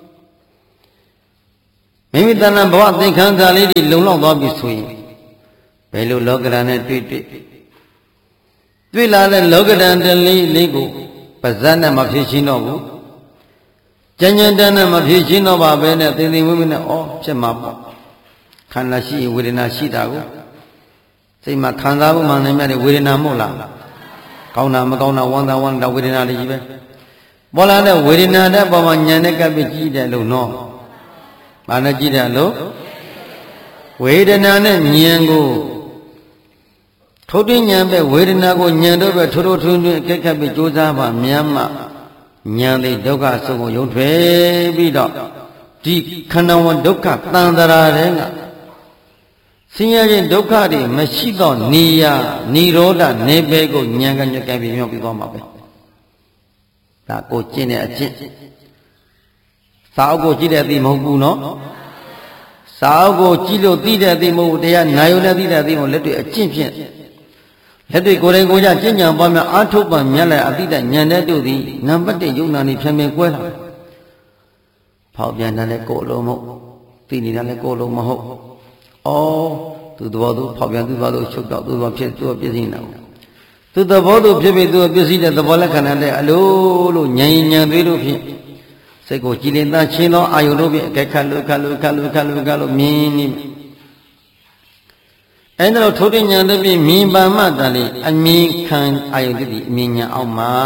မိမိတဏ္ဍဘဝသင်္ခန်းစာလေးတွေလုံလောက်သွားပြီဆိုရင်ဘယ်လိုလောကဓာတ်နဲ့တွေ့တွေ့တွေ့လာတဲ့လောကဓာတ်တလေးလေးကိုပါဇတ်နဲ့မဖြစ်ရှင်းတော့ဘူးကြံ့ကြံ့တန်းနဲ့မဖြစ်ရှင်းတော့ပါပဲနဲ့သင်သင်ဝိဝိနဲ့ဩဖြစ်မှာပေါ့ခန္ဓာရှိဝေဒနာရှိတာကိုစိတ်မှာခံစားမှုမှန်နိုင်မြတဲ့ဝေဒနာမဟုတ်လားကောင်းတာမကောင်းတာဝမ်းသာဝမ်းသာဝေဒနာတွေကြီးပဲပေါ်လာတဲ့ဝေဒနာတဲ့ပုံမှာဉာဏ်နဲ့ကပ်ပြီးကြည့်တယ်လို့နော်ဘာနဲ့ကြည့်တယ်လို့ဝေဒနာနဲ့ဉာဏ်ကိုထိုးတွင်းဉာဏ်ပဲဝေဒနာကိုဉာဏ်တော့ပဲထိုးထိုးထွင်းထွင်းအကဲခတ်ပြီးကြိုးစားပါမြတ်မှဉာဏ်သိဒုက္ခအဆုံးကိုရုံထွေပြီးတော့ဒီခန္ဓာဝဒုက္ခတန်တရာတဲ့ကဆင်းရဲခြင်းဒုက္ခတွေမရှိတော့နေရនិရောဓနေပဲကိုဉာဏ်ကညက်ကဲပြီးမြောက်ပြီးသွားမှာပဲဒါကိုကျင့်တဲ့အကျင့်စာအုပ်ကိုကြည့်တဲ့အသိမဟုတ်ဘူးနော်စာအုပ်ကိုကြည့်လို့သိတဲ့အသိမဟုတ်ဘူးတရားနာယုံနဲ့သိတဲ့အသိမဟုတ်လက်တွေအကျင့်ဖြင့်လက်တွေကိုယ်တိုင်ကိုယ်ကြကျင့်ကြံပွားများအာထုတ်ပံမြတ်လိုက်အတိတ်ဉာဏ်တဲ့တို့သည်နံပါတ်၁ယုံနာနေဖြံဖြံကွဲလာဖောက်ပြန်တယ်လည်းကိုယ်လုံးမဟုတ်သိနေတာလည်းကိုယ်လုံးမဟုတ်ဩသူသဘောသူဖောက်ပြန်သူသဘောသူချုပ်တော့သူသဘောဖြစ်သူပြည့်စည်နေတာသူသဘောသူဖြစ်ပြီးသူပြည့်စည်တဲ့သဘောလက္ခဏာနဲ့အလိုလိုဉာဏ်ဉာဏ်သေးလို့ဖြင့်စိတ်ကိုကြည်လင်သားချင်းသောအာယုတို့ဖြင့်အကဲခတ်လို့ခတ်လို့ခတ်လို့ခတ်လို့ခတ်လို့မြင်နေအဲ့ဒါတော့ထိုးတဲ့ဉာဏ်တို့ဖြင့်မြင်ပါမှတည်းအမြင်ခံအာယုတို့ဒီအမြင်ဉာဏ်အောင်မှာ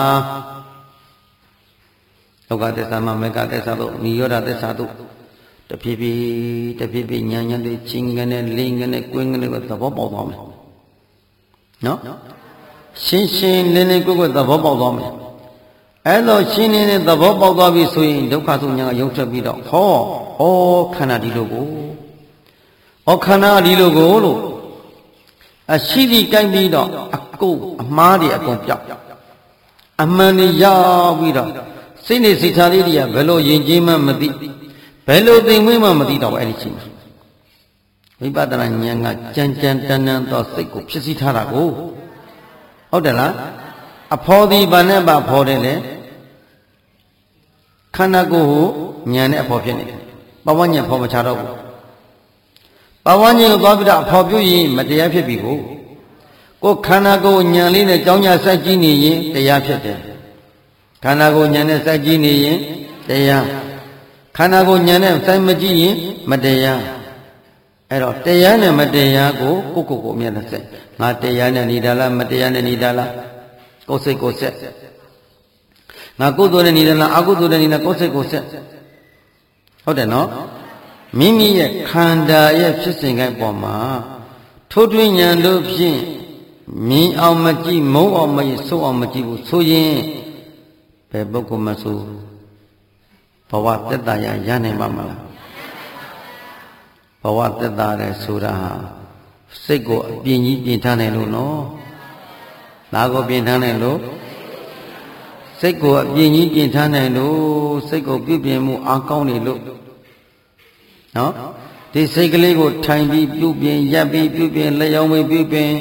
လောကသစ္စာမှာမေကသစ္စာတို့និရောဓသစ္စာတို့တဖြည်းဖြည်းတဖြည်းဖြည်းဉာဏ်ဉာဏ်တွေချင်းကနေလင်းကနေကွင်းကနေသဘောပေါက်သွားမယ်နော်ရှင်းရှင်းလင်းလင်းကိုယ်ကိုယ်သဘောပေါက်သွားမယ်အဲ့လိုရှင်းနေတဲ့သဘောပေါက်သွားပြီဆိုရင်ဒုက္ခသုညာကရုပ်ထွက်ပြီးတော့ဟောဩခန္ဓာဒီလိုကိုဩခန္ဓာဒီလိုကိုလို့အရှိတိကြိုက်ပြီးတော့အကုန်အမှားတွေအကုန်ပြောက်အမှန်တွေရောက်ပြီးတော့စိတ်နေစိတ်ထားလေးတွေကဘယ်လိုယဉ်ကျေးမှမသိဘယ်လိုသိမ့်မွေးမှမသိတော့အဲ့ဒီချိန်မှာဝိပဿနာဉာဏ်ကကြံကြံတန်းတန်းသောစိတ်ကိုဖြစ်စီထားတာကိုဟုတ်တယ်လားအဖော်ဒီဘာနဲ့ပါဖော်တယ်လေခန္ဓာကိုယ်ကိုဉာဏ်နဲ့အဖော်ဖြစ်နေတယ်ပဝဉ္ဉ္ဖော်မချတော့ဘူးပဝဉ္ဉ္ကိုသွားပြီးတော့အဖော်ပြုရင်မတရားဖြစ်ပြီကိုကိုခန္ဓာကိုယ်ဉာဏ်လေးနဲ့ကြောင်းကြစိုက်ကြည့်နေရင်တရားဖြစ်တယ်ခန္ဓာကိုယ်ဉာဏ်နဲ့စိုက်ကြည့်နေရင်တရားခန္ဓာကိုယ်ဉာဏ်နဲ့စိုက်မကြည့်ရင်မတရားအဲ့တော့တရားနဲ့မတရားကိုကိုကိုကိုအမြဲတမ်းစိုက်ငါတရားနဲ့နေတာလားမတရားနဲ့နေတာလားကိုယ်စိတ်ကိုဆက်ငါကုသိုလ်နဲ့နေတာလားအကုသိုလ်နဲ့နေတာကိုယ်စိတ်ကိုဆက်ဟုတ်တယ်နော်မိမိရဲ့ခန္ဓာရဲ့ဖြစ်စဉ်ကိုပေါ်မှာထိုးထွင်းဉာဏ်တို့ဖြင့်မြင်အောင်မကြည့်မုန်းအောင်မကြည့်ဆိုးအောင်မကြည့်ဘူးဆိုရင်ဘယ်ပုဂ္ဂိုလ်မှဆိုဘဝတက်တာရရနိုင်ပါမလားဘဝတက်တာရဲဆိုတာစိတ်ကိုအပြင်းကြီးပြင်ထားနိုင်လို့နော်ဒါကိုပြင်ထားနိုင်လို့စိတ်ကိုအပြင်းကြီးပြင်ထားနိုင်လို့စိတ်ကိုပြုပြင်မှုအားကောင်းနေလို့နော်ဒီစိတ်ကလေးကိုထိုင်ပြီးပြုပြင်ရပ်ပြီးပြုပြင်လျောင်းပြီးပြုပြင်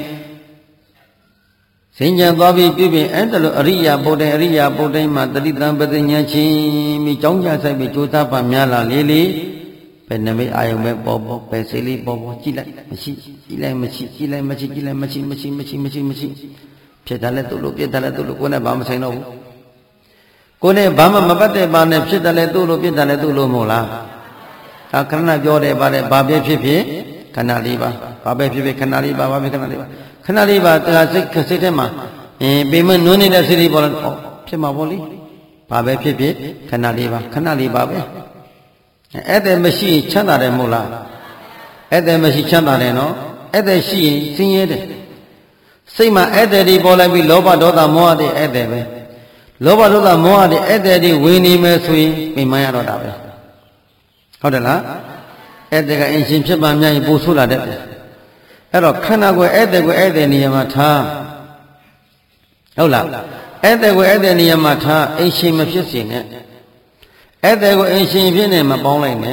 စင်ကြံသွားပြီးပြုပြင်အဲ့ဒါလိုအရိယာဘုဒ္ဓအရိယာဘုဒ္ဓမှာတတိတံပတိညာချင်းပြီးကြောင်းကြဆိုင်ပြီးကြိုးစားပါများလာလေလေပဲနမိတ်အာယုံပဲပေါ်ပေါ်ပဲစိတ်လေးပေါ်ပေါ်ကြည့်လိုက်မရှိကြည့်လိုက်မရှိကြည့်လိုက်မရှိကြည့်လိုက်မရှိမရှိမရှိမရှိမရှိဖြစ်တယ်လဲသူ့လိုပြစ်တယ်လဲသူ့လိုကိုယ်နဲ့ဘာမဆိုင်တော့ဘူးကိုယ်နဲ့ဘာမှမပတ်တဲ့ဘာနဲ့ဖြစ်တယ်လဲသူ့လိုပြစ်တယ်လဲသူ့လိုမဟုတ်လားဒါခဏပြောတယ်ဗါတဲ့ဘာပဲဖြစ်ဖြစ်ခဏလေးပါဘာပဲဖြစ်ဖြစ်ခဏလေးပါဘာပဲခဏလေးပါခဏလေးပါတရားစိတ်စိတ်ထဲမှာအင်းပေမနွန်းနေတဲ့စိတ်လေးပေါ်လာဖြစ်မှာပေါ့လေဘာပဲဖြစ်ဖြစ်ခဏလေးပါခဏလေးပါပဲအဲ့ဒါမရှိရင်ချမ်းသာတယ်မဟုတ်လားအဲ့ဒါမရှိချမ်းသာတယ်နော်အဲ့ဒါရှိရင်ဆင်းရဲတယ်စိတ်မှာအဲ့ဒါတွေပေါ်လိုက်ပြီးလောဘဒေါသမောဟတွေအဲ့ဒါပဲလောဘဒေါသမောဟတွေအဲ့ဒါတွေဝင်နေမယ်ဆိုရင်ပြင်မရတော့တာပဲဟုတ်တယ်လားအဲ့ဒါကအင်ရှင်ဖြစ်ပါများရင်ပို့ဆိုးလာတဲ့အဲ့တော့ခန္ဓာကိုယ်အဲ့ဒါကိုအဲ့ဒါနေရာမှာထားဟုတ်လားအဲ့ဒါကိုအဲ့ဒါနေရာမှာထားအင်ရှင်မဖြစ်စေနဲ့အဲ့ဒါကိုအင်ရှင်ဖြစ်နေမပေါင်းလိုက်နဲ့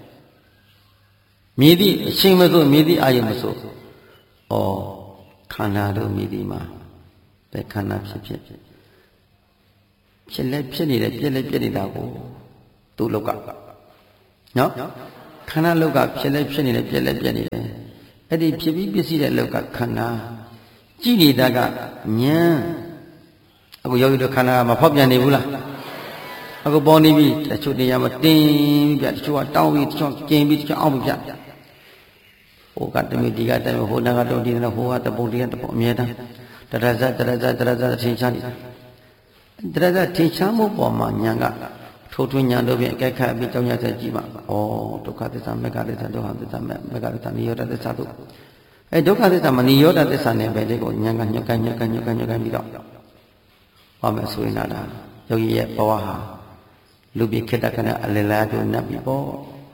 မြည်သည့်အရှင်မဆိုမြည်သည့်အာယုမဆိုဩခန္ဓာတို့မြည်သည့်မှာတတဲ့ခန္ဓာဖြစ်ဖြစ်ဖြစ်လဲဖြစ်နေတယ်ပြက်လဲပြက်နေတာကိုသူ့လောက်ကနော်ခန္ဓာလောက်ကဖြစ်လဲဖြစ်နေတယ်ပြက်လဲပြက်နေတယ်အဲ့ဒီဖြစ်ပြီးပစ္စည်းတဲ့လောက်ကခန္ဓာကြည့်နေတာကဉာဏ်အခုယောဂီတို့ခန္ဓာမဖောက်ပြန်နေဘူးလားအခုပေါ်နေပြီတချို့နေရာမှာတင်းပြီးပြတချို့ကတောင်းပြီးတချို့ကျင်းပြီးတချို့အောက်ပြီးပြဟိုကတမီဒီကတမီဟိုနာကတော့ဒီကဟိုကတပုံဒီကတပုံအမြဲတမ်းတရဇတရဇတရဇထင်ရှားနေတာတရဇထင်ရှားမှုပေါ်မှာဉာဏ်ကထိုးထွင်းဉာဏ်တို့ဖြင့်အကဲခတ်ပြီးကြောင်းရဆက်ကြည့်ပါဩဒုက္ခသစ္စာမေဃသစ္စာဒုက္ခသစ္စာမေဃသစ္စာနိရောဓသစ္စာတို့အဲဒုက္ခသစ္စာမနိရောဓသစ္စာနဲ့ပဲဒီကိုဉာဏ်ကညှက်ကညှက်ကညှက်ကညှက်ကပြီးတော့ဟောမယ်ဆိုရင်လားယောဂီရဲ့ဘဝဟာလူပြခေတ္တခဏအလလာတို့နတ်ပြီပေါ့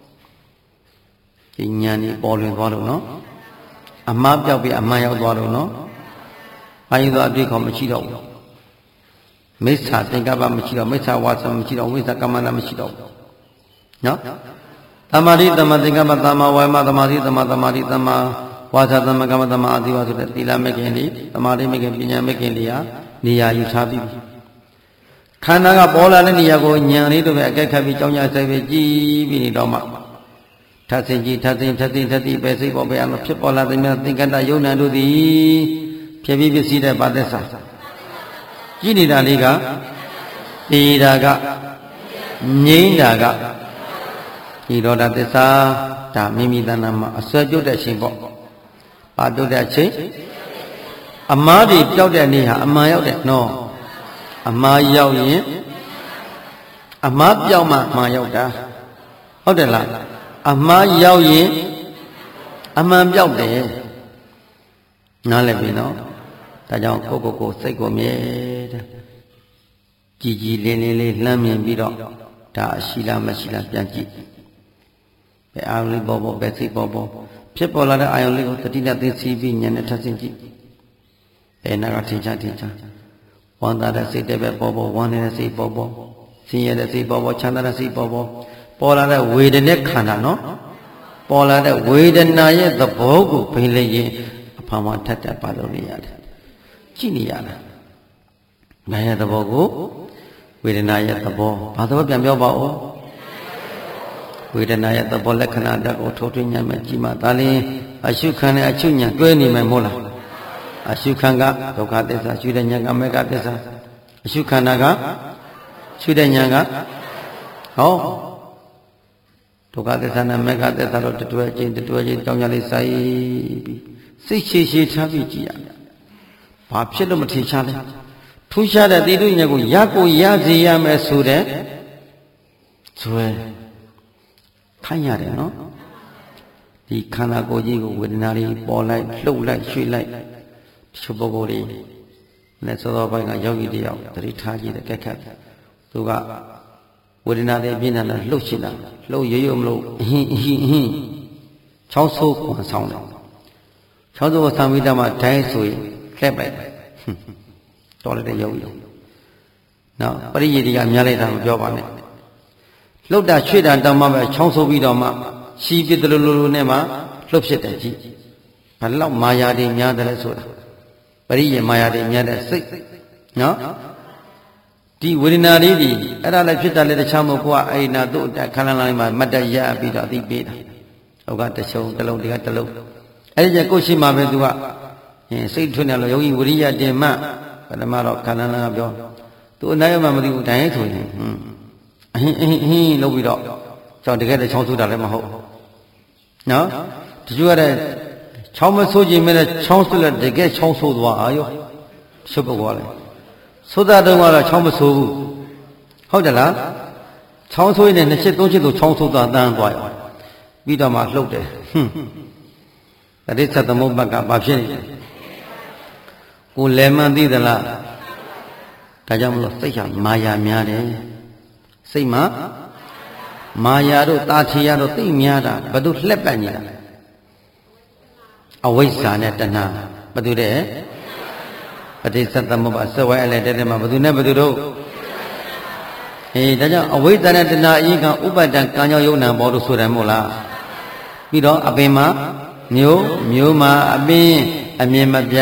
ဒီဉာဏ်ကြီးပေါ်လွင်သွားလို့နော်အမှားပြောက်ပြီးအမှန်ရောက်သွားလို့နော်အာယုသောအတွေ့ခေါ်မရှိတော့ဘူးမိစ္ဆာသင်္ကပ္ပမရှိတော့မိစ္ဆာဝါစာမရှိတော့ဝိသကမ္မန္တမရှိတော့ဘူးနော်သမာဓိသမာသင်္ကပ္ပသမာဝါယမသမာဓိသမာသမာဓိသမာဝါစာသမာကမ္မသမာအာသီဝဆိုတဲ့သီလမဲ့ခင်တွေသမာဓိမဲ့ခင်ပညာမဲ့ခင်တွေဟာနေရာယူထားပြီးခန္ဓာကပေါ်လာတဲ့နေရာကိုဉာဏ်လေးတို့ပဲအကဲခတ်ပြီးကြောင်းကြဆိုင်ပြီးကြည်ပြီးနေတော့မှထပ်စင်ကြည်ထပ်စင်ထပ်စင်ထပ်စင်ပဲစိတ်ပေါ်ပဲအမဖြစ်ပေါ်လာတဲ့မြတ်သင်္ကတယုံနံတို့သည်ဖြစ်ပြီးပစ္စည်းတဲ့ဗာသက်စာကြည်နေတာလေးကတည်တာကငြိမ့်တာကဒီရောဓသစ္စာဒါမိမိတဏ္ဍာမှာအစွဲပြုတ်တဲ့အချိန်ပေါ့ပါပြုတ်တဲ့အချိန်အမားတွေပြောက်တဲ့နေ့ဟာအမှန်ရောက်တဲ့နော်အမှားရောက်ရင်အမှားပြောက်မှအမှားရောက်တာဟုတ်တယ်လားအမှားရောက်ရင်အမှန်ပြောက်တယ်နားလည်ပြီနော်ဒါကြောင့်ကိုကိုကိုစိတ်ကိုမြဲတဲ့ကြည်ကြည်လင်းလင်းလေးလှမ်းမြင်ပြီးတော့ဒါရှိလားမရှိလားပြန်ကြည့်ဘယ်အာရုံလေးပေါ်ပေါ်ပဲစိတ်ပေါ်ပေါ်ဖြစ်ပေါ်လာတဲ့အာရုံလေးကိုတတိယသိသိပြီးဉာဏ်နဲ့ထပ်ဆင့်ကြည့်ဘယ်နာကထင်ရှားထင်ရှားဝမ်းသာတဲ့စိတ်တွေပဲပေါ်ပေါ်ဝမ်းနေတဲ့စိတ်ပေါ်ပေါ်ဆင်းရဲတဲ့စိတ်ပေါ်ပေါ်ချမ်းသာတဲ့စိတ်ပေါ်ပေါ်ပေါ်လာတဲ့ဝေဒနာခန္ဓာနော်ပေါ်လာတဲ့ဝေဒနာရဲ့သဘောကိုဖိလိုက်ရင်အဖန်ဖန်ထက်တက်ပါလို့နေရတယ်ကြည့်နေရတာငါရဲ့သဘောကိုဝေဒနာရဲ့သဘောဘာသဘောပြန်ပြောပါဦးဝေဒနာရဲ့သဘောလက္ခဏာတက်ကိုထိုးထွင်းညံ့မဲ့ကြည့်မှဒါလင်းအရှုခံနဲ့အချုပ်ညံတွဲနေမယ်မဟုတ်လားအရှုခံကဒုက္ခသစ္စာရှုတဲ့ဉာဏ်ကမေဃသစ္စာအရှုခန္ဓာကရှုတဲ့ဉာဏ်ကဟောဒုက္ခသစ္စာနဲ့မေဃသစ္စာတို့တတွဲချင်းတတွဲချင်းကြောင်းကြလေးစိုက်ပြီးစိတ်ရှည်ရှည်ထားပြီးကြည့်ရဘာဖြစ်လို့မထင်ရှားလဲထူးခြားတဲ့သီတုဉာဏ်ကိုရကိုရစေရမယ်ဆိုတဲ့ဇွဲခိုင်းရတယ်နော်ဒီခန္ဓာကိုယ်ကြီးကိုဝေဒနာတွေပေါ်လိုက်လှုပ်လိုက်ရွှေ့လိုက်ချုပ်ပုဂ္ဂိုလ်တွေနဲ့သောသောဘိုင်းကယောဂီတယောက်တတိထားကြည့်တဲ့ကက်ခတ်သူကဝေဒနာတွေပြင်းထန်တာလှုပ်ရှင်းတာလှုပ်ရရမလို့အဟင်းအဟင်းအဟင်းချောင်းဆိုးခွန်ဆောင်တယ်ချောင်းဆိုးဆောင်ပြီးတော့မှဒိုင်းဆိုရင်လှက်လိုက်တော်လိုက်တဲ့ယောဂီနော်ပရိယေတိကများလိုက်တာမပြောပါနဲ့လှုပ်တာချွေ့တာတောင်းမှပဲချောင်းဆိုးပြီးတော့မှရှီးပြစ်တယ်လို့လို့နဲ့မှလှုပ်ဖြစ်တယ်ကြည့်ဘလောက်မာယာတွေများတယ်လဲဆိုတာပရိယေမာယာတွေများတဲ့စိတ်နော်ဒီဝေဒနာလေးဒီအဲ့ဒါလည်းဖြစ်တာလည်းတခြားမဟုတ်ကွာအဲ့နာတို့ခန္ဓာလိုင်းမှာမတ်တရပြီးတော့အသိပေးတာဟုတ်ကတချုံတစ်လုံးတကတစ်လုံးအဲ့ဒီကျကိုရှိမှပဲသူကစိတ်ထွန်းတယ်လို့ယောဂီဝိရိယတင်မှပထမတော့ခန္ဓာလိုင်းကပြောသူအနိုင်မှမသိဘူးတိုင်းဆိုရင်ဟွန်းအဟင်းအဟင်းအဟင်းလုပ်ပြီးတော့ကြောင့်တကယ်တချောင်းဆူတာလည်းမဟုတ်နော်တချို့ကတဲ့ချောင်းမဆိုးခြင်းမဲ့ချောင်းဆူလက်တကယ်ချောင်းဆိုးသွားအာယောရှုပ်ပေါ်လေဆိုတဲ့တုန်းကတော့ချောင်းမဆိုးဘူးဟုတ်တယ်လားချောင်းဆိုးရင်နှစ်ချက်သုံးချက်ဆိုချောင်းဆိုးသွားတန်းသွားရောပြီးတော့မှလှုပ်တယ်ဟွန်းတတိသသမုပ္ပါကဘာဖြစ်နေလဲကိုလည်းမှန်သိသလားဒါကြောင့်မလို့စိတ်ဟာမာယာများတယ်စိတ်မှာမာယာတို့တာထီယာတို့သိများတာဘယ်သူလှက်ပတ်နေတာအဝိဇ္ဇာနဲ့တဏှာဘယ်သူတဲ့ပဋိစ္စသမုပ္ပါစဝဲအလဲတဲ့မှာဘယ်သူနဲ့ဘယ်သူတို့ဟေးဒါကြောင့်အဝိဇ္ဇာနဲ့တဏှာအရင်ကဥပဒံကံကြောင့်ယုံနာဘောလို့ဆိုတယ်မို့လားပြီးတော့အပင်မှာမျိုးမျိုးမှာအပင်အမြင်မပြတ်စ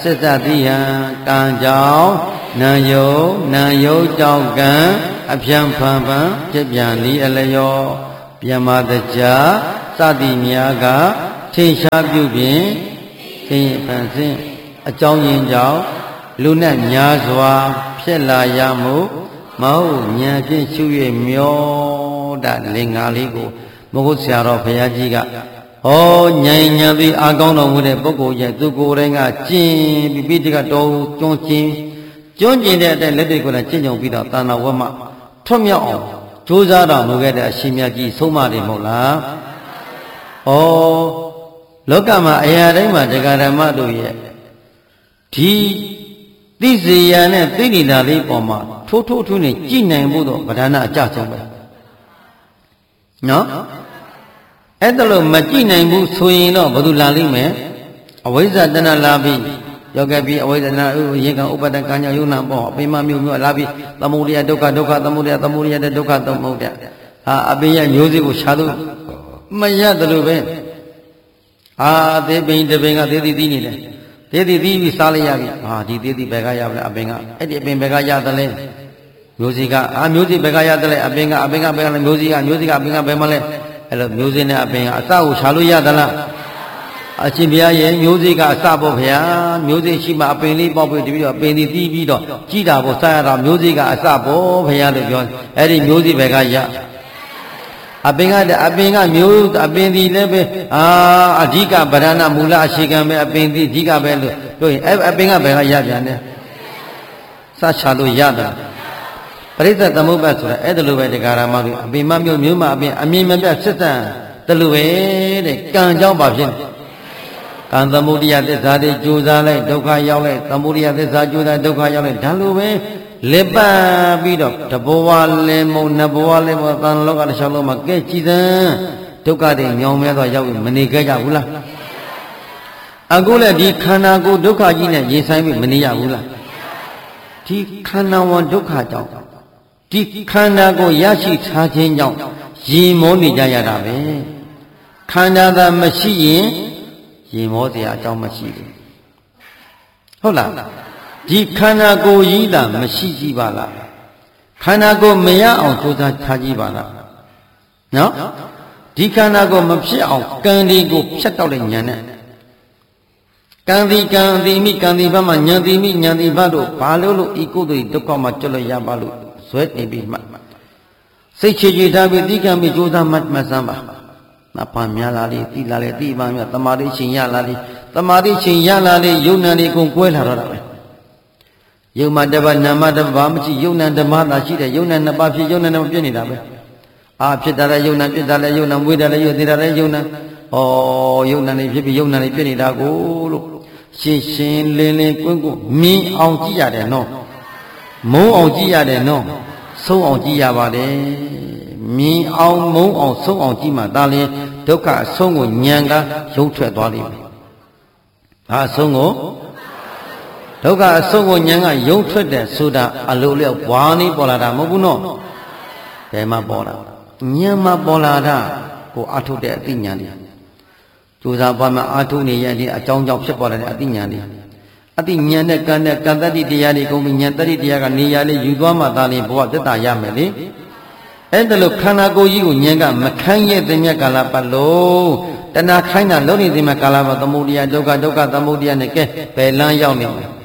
စစ်သတိဟံကံကြောင့်နာယုံနာယုံကြောင့်ကံအဖြံဖန်ဖန်ဖြစ်ပြန်ဤအလျောပြမတကြစသည်များကထင်ရှားပြုပြင်သင်ဖန်ဆင်းအကြောင်းရင်းကြောင့်လူနဲ့များစွာဖြစ်လာရမှုမဟုတ်ဉာဏ်ဖြင့်ရှု၍မျောတာလင်္ကာလေးကိုမဟုတ်ဆရာတော်ဘုရားကြီးကဩဉာဏ်ဉာဏ်သည်အာကောင်းတော်မူတဲ့ပုဂ္ဂိုလ်ရဲ့သူကိုယ်တိုင်ကကျင့်ပြီးပြီးတကတော်ကျွန်းကျင်ကျွန်းကျင်တဲ့အတိုင်းလက်တွေကိုလည်းကျင့်ကြုံပြီးတော့တာနာဝတ်မှထွတ်မြောက်အောင်ကြိုးစားတော်မူခဲ့တဲ့အရှင်မြတ်ကြီးဆုံးမတယ်မဟုတ်လားဩလောကမှာအရာတိုင်းမှာတရားဓမ္မတို့ရဲ့ဒီသိစေရနဲ့သိနေတာလေးပေါ်မှာထိုးထိုးထွန်းနေကြည်နိုင်ဖို့တော့ဗဒနာအကြဆုံးပဲနော်အဲ့ဒါလို့မကြည့်နိုင်ဘူးဆိုရင်တော့ဘယ်သူလာလိမ့်မယ်အဝိဇ္ဇတဏလာပြီးယောဂပြီးအဝိဇ္ဇတဏရေကံဥပဒကံညာယုံနာပေါ့အပိမမျိုးမျိုးလာပြီးသမုဒယဒုက္ခဒုက္ခသမုဒယသမုဒယတဲ့ဒုက္ခသမုဒယဟာအပိယမျိုးစေ့ကိုရှားလို့မရတယ်လို့ပဲအာသေပိန်တပိန်ကသေတိသီးနေတယ်သေတိသီးပြီးစားလိုက်ရပြီဟာဒီသေတိဘယ်ကရပါလဲအပင်ကအဲ့ဒီအပင်ဘယ်ကရတယ်လဲမျိုးစေ့ကအာမျိုးစေ့ဘယ်ကရတယ်လဲအပင်ကအပင်ကဘယ်ကလဲမျိုးစေ့ကမျိုးစေ့ကအပင်ကဘယ်မှာလဲအဲ့လိုမျိုးစေ့နဲ့အပင်ကအစကိုရှာလို့ရသလားအရှင်ဘုရားရဲ့မျိုးစေ့ကအစပေါ့ဗျာမျိုးစေ့ရှိမှအပင်လေးပေါက်ပြီးတပြီးတော့အပင်ဒီတီးပြီးတော့ကြည်တာပေါ့စားရတာမျိုးစေ့ကအစပေါ့ဗျာလို့ပြောအဲ့ဒီမျိုးစေ့ဘယ်ကရအပင်ကအပင်ကမျိုးအပင်ဒီလည်းပဲအာအဓိကဗဒနာမူလအခြေခံပဲအပင်ဒီအဓိကပဲလို့ပြောရင်အဲ့အပင်ကဘယ်ကရပြန်လဲစချလို့ရတယ်ပရိစ္ဆေသမုပ္ပါဆိုတာအဲ့ဒါလိုပဲတရားဓမ္မတွေအပင်မမျိုးမျိုးမအပင်အမြင်မပြတ်စစ်တမ်းတလူပဲတဲ့ကံကြောင့်ပါဖြစ်တယ်ကံသမုဒိယသစ္စာတွေကြိုးစားလိုက်ဒုက္ခရောက်လိုက်သမုဒိယသစ္စာကြိုးစားဒုက္ခရောက်လိုက်ဒါလိုပဲလက်ပတ်ပြီးတော့တဘဝလဲမုံနှစ်ဘဝလဲမုံသံလောကတစ်လျှောက်လုံးမှာကဲကြည်သံဒုက္ခတွေညောင်မဲသွားရောက်ပြီးမနေကြကြဘူးလားအခုလည်းဒီခန္ဓာကိုယ်ဒုက္ခကြီးနဲ့ရင်ဆိုင်ပြီးမနေရဘူးလားဒီခန္ဓာဝန်ဒုက္ခကြောင့်ဒီခန္ဓာကိုရရှိထားခြင်းကြောင့်ရင်မောနေကြရတာပဲခန္ဓာသာမရှိရင်ရင်မောစရာအကြောင်းမရှိဘူးဟုတ်လားဒီခန္ဓာကိုယ်ကြီးသာမရှိကြည့်ပါလားခန္ဓာကိုယ်မရအောင်ကြိုးစားထားကြည့်ပါလားနော်ဒီခန္ဓာကိုယ်မဖြစ်အောင်ကံဒီကိုဖြတ်တောက်တဲ့ဉာဏ်နဲ့ကံဒီကံဒီမိကံဒီဘက်မှာဉာဏ်ဒီမိဉာဏ်ဒီဘက်တို့ဘာလို့လို့ဤကုသိုလ်ဒုက္ခမှာကျွတ်လို့ရပါလို့ဇွဲနေပြီးမှစိတ်ချကြည်ထားပြီးတိကံပြီးကြိုးစားမှတ်မှတ်စမ်းပါနတ်ပါများလာလေတိလာလေတိပါများတမာတိရှင်ရလာလေတမာတိရှင်ရလာလေယုံနာနေကုန်ကွဲလာတော့တာပဲယုံမတပါနာမတပါမရှိယုံနာဓမ္မသာရှိတယ်ယုံနာနှစ်ပါးဖြစ်ယုံနာနှစ်ပါးပြည့်နေတာပဲအာဖြစ်တာလည်းယုံနာပြည့်တာလည်းယုံနာမွေးတာလည်းယုံသေးတာလည်းယုံနာဩယုံနာနေဖြစ်ပြီးယုံနာနေပြည့်နေတာကိုလို့ရှင်းရှင်းလင်းလင်းကွင်းကွင်းမြင်အောင်ကြည့်ရတယ်နော်မုန်းအောင်ကြည့်ရတယ်နော်ဆုံးအောင်ကြည့်ရပါတယ်မြင်အောင်မုန်းအောင်ဆုံးအောင်ကြည့်မှဒါလည်းဒုက္ခအဆုံးကိုဉာဏ်ကရုပ်ထွက်သွားလိမ့်မယ်ဒါအဆုံးကိုဒုက္ခအဆုံးကိုဉာဏ်ကရုပ်ထွက်တယ်ဆိုတာအလိုလျောက်ဘွားနေပေါ်လာတာမဟုတ်ဘူးနော်ဘယ်မှာပေါ်လာဉာဏ်မှာပေါ်လာတာကိုအထုတ်တဲ့အသိဉာဏ်တွေကြိုးစားပါမှအထုတ်နေရတဲ့အကြောင်းကြောင့်ဖြစ်ပေါ်လာတဲ့အသိဉာဏ်တွေအတိဉာဏ်နဲ့ကံနဲ့ကံတတ္တိတရားတွေကုန်ပြီးဉာဏ်တတ္တိတရားကနေရာလေးယူသွားမှသာလေဘဝသက်တာရမယ်လေအဲ့ဒါလို့ခန္ဓာကိုယ်ကြီးကိုဉာဏ်ကမခိုင်းရဲ့တဲ့မြတ်ကာလပတ်လို့တဏှာခိုင်းတာလုံးနေတဲ့မြတ်ကာလပတ်သမုဒိယဒုက္ခဒုက္ခသမုဒိယနဲ့ကဲဘယ်လမ်းရောက်နေမလဲဩ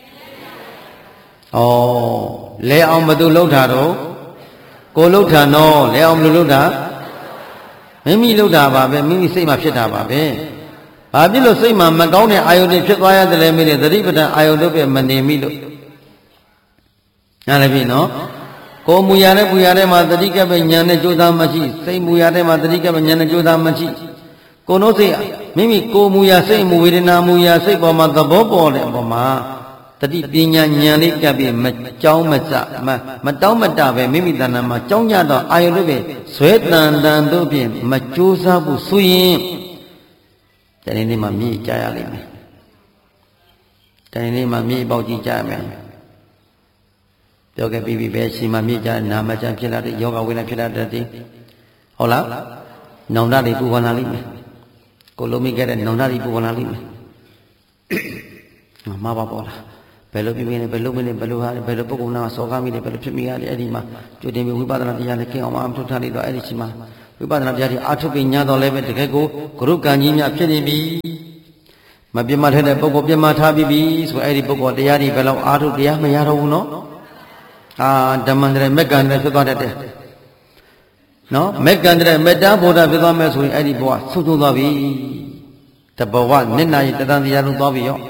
လဲအောင်ဘသူလှုပ်တာတော့ကိုလှုပ်တာနော်လဲအောင်ဘယ်လိုလှုပ်တာမိမိလှုပ်တာပါပဲမိမိစိတ်မှာဖြစ်တာပါပဲဘာဖြစ်လို့စိတ်မှာမကောင်းတဲ့အာယုန်တွေဖြစ်သွားရတယ်လဲမိတဲ့သတိပဋ္ဌာန်အာယုန်တို့ပဲမနေမိလို့နားလည်ပြီနော်ကိုယ်မူရတဲ့ပူရတဲ့မှာသတိကပ်ပဲဉာဏ်နဲ့ကြိုးစားမရှိစိတ်မူရတဲ့မှာသတိကပ်ပဲဉာဏ်နဲ့ကြိုးစားမရှိကိုယ်တို့စိတ်မိမိကိုယ်မူရစိတ်မူဝေဒနာမူရစိတ်ပေါ်မှာသဘောပေါ်တဲ့အပေါ်မှာတတိပညာဉာဏ်လေးကပ်ပြီးမကြောင်းမစမမတောင်းမတပဲမိမိတဏ္ဍာမှာကြောင်းကြတော့အာယုန်တို့ပဲဇွဲတန်တန်တို့ဖြင့်မကြိုးစားဘူးဆိုရင်တနေ့နေ့မှာမြေကြရလိမ့်မယ်တနေ့နေ့မှာမြေပေါက်ကြည့်ကြရမယ်ပြောခဲ့ပြီးပြီပဲရှင်မှာမြေကြနာမကျန်ဖြစ်လာတဲ့ယောဂဝိနဖြစ်လာတဲ့တည်းဟုတ်လားနောင်တတွေပူပန်လာလိမ့်မယ်ကိုလုံးမိခဲ့တဲ့နောင်တတွေပူပန်လာလိမ့်မယ်မှာပါပေါ်လာဘယ်လိုပြင်းပြင်းလဲဘယ်လိုမလဲဘယ်လိုဟာလဲဘယ်လိုပုဂ္ဂိုလ်နာစောကားမိလဲဘယ်လိုဖြစ်မိရလဲအဲ့ဒီမှာကြိုတင်ပြီးဝိပဿနာတရားနဲ့ကျင့်အောင်အထုထားလိုက်တော့အဲ့ဒီချိန်မှာဝိပဿနာတရားတွေအာထုပ်ပြီးညာတော်လည်းပဲတကယ်ကိုဂရုကံကြီးများဖြစ်နေပြီမပြတ်မထဲတဲ့ပုဂ္ဂိုလ်ပြတ်မထားပြီးပြီဆိုအဲ့ဒီပုဂ္ဂိုလ်တရားတွေဘယ်လောက်အာထုပ်တရားမရတော့ဘူးနော်အာဓမ္မန္တရမက်ကံတည်းဖြစ်သွားတတ်တယ်နော်မက်ကံတည်းမေတ္တာဗုဒ္ဓဖြစ်သွားမယ်ဆိုရင်အဲ့ဒီဘဝဆုံးဆုံးသွားပြီတဘဝနိနာရီတတန်တရားလုံးသွားပြီရော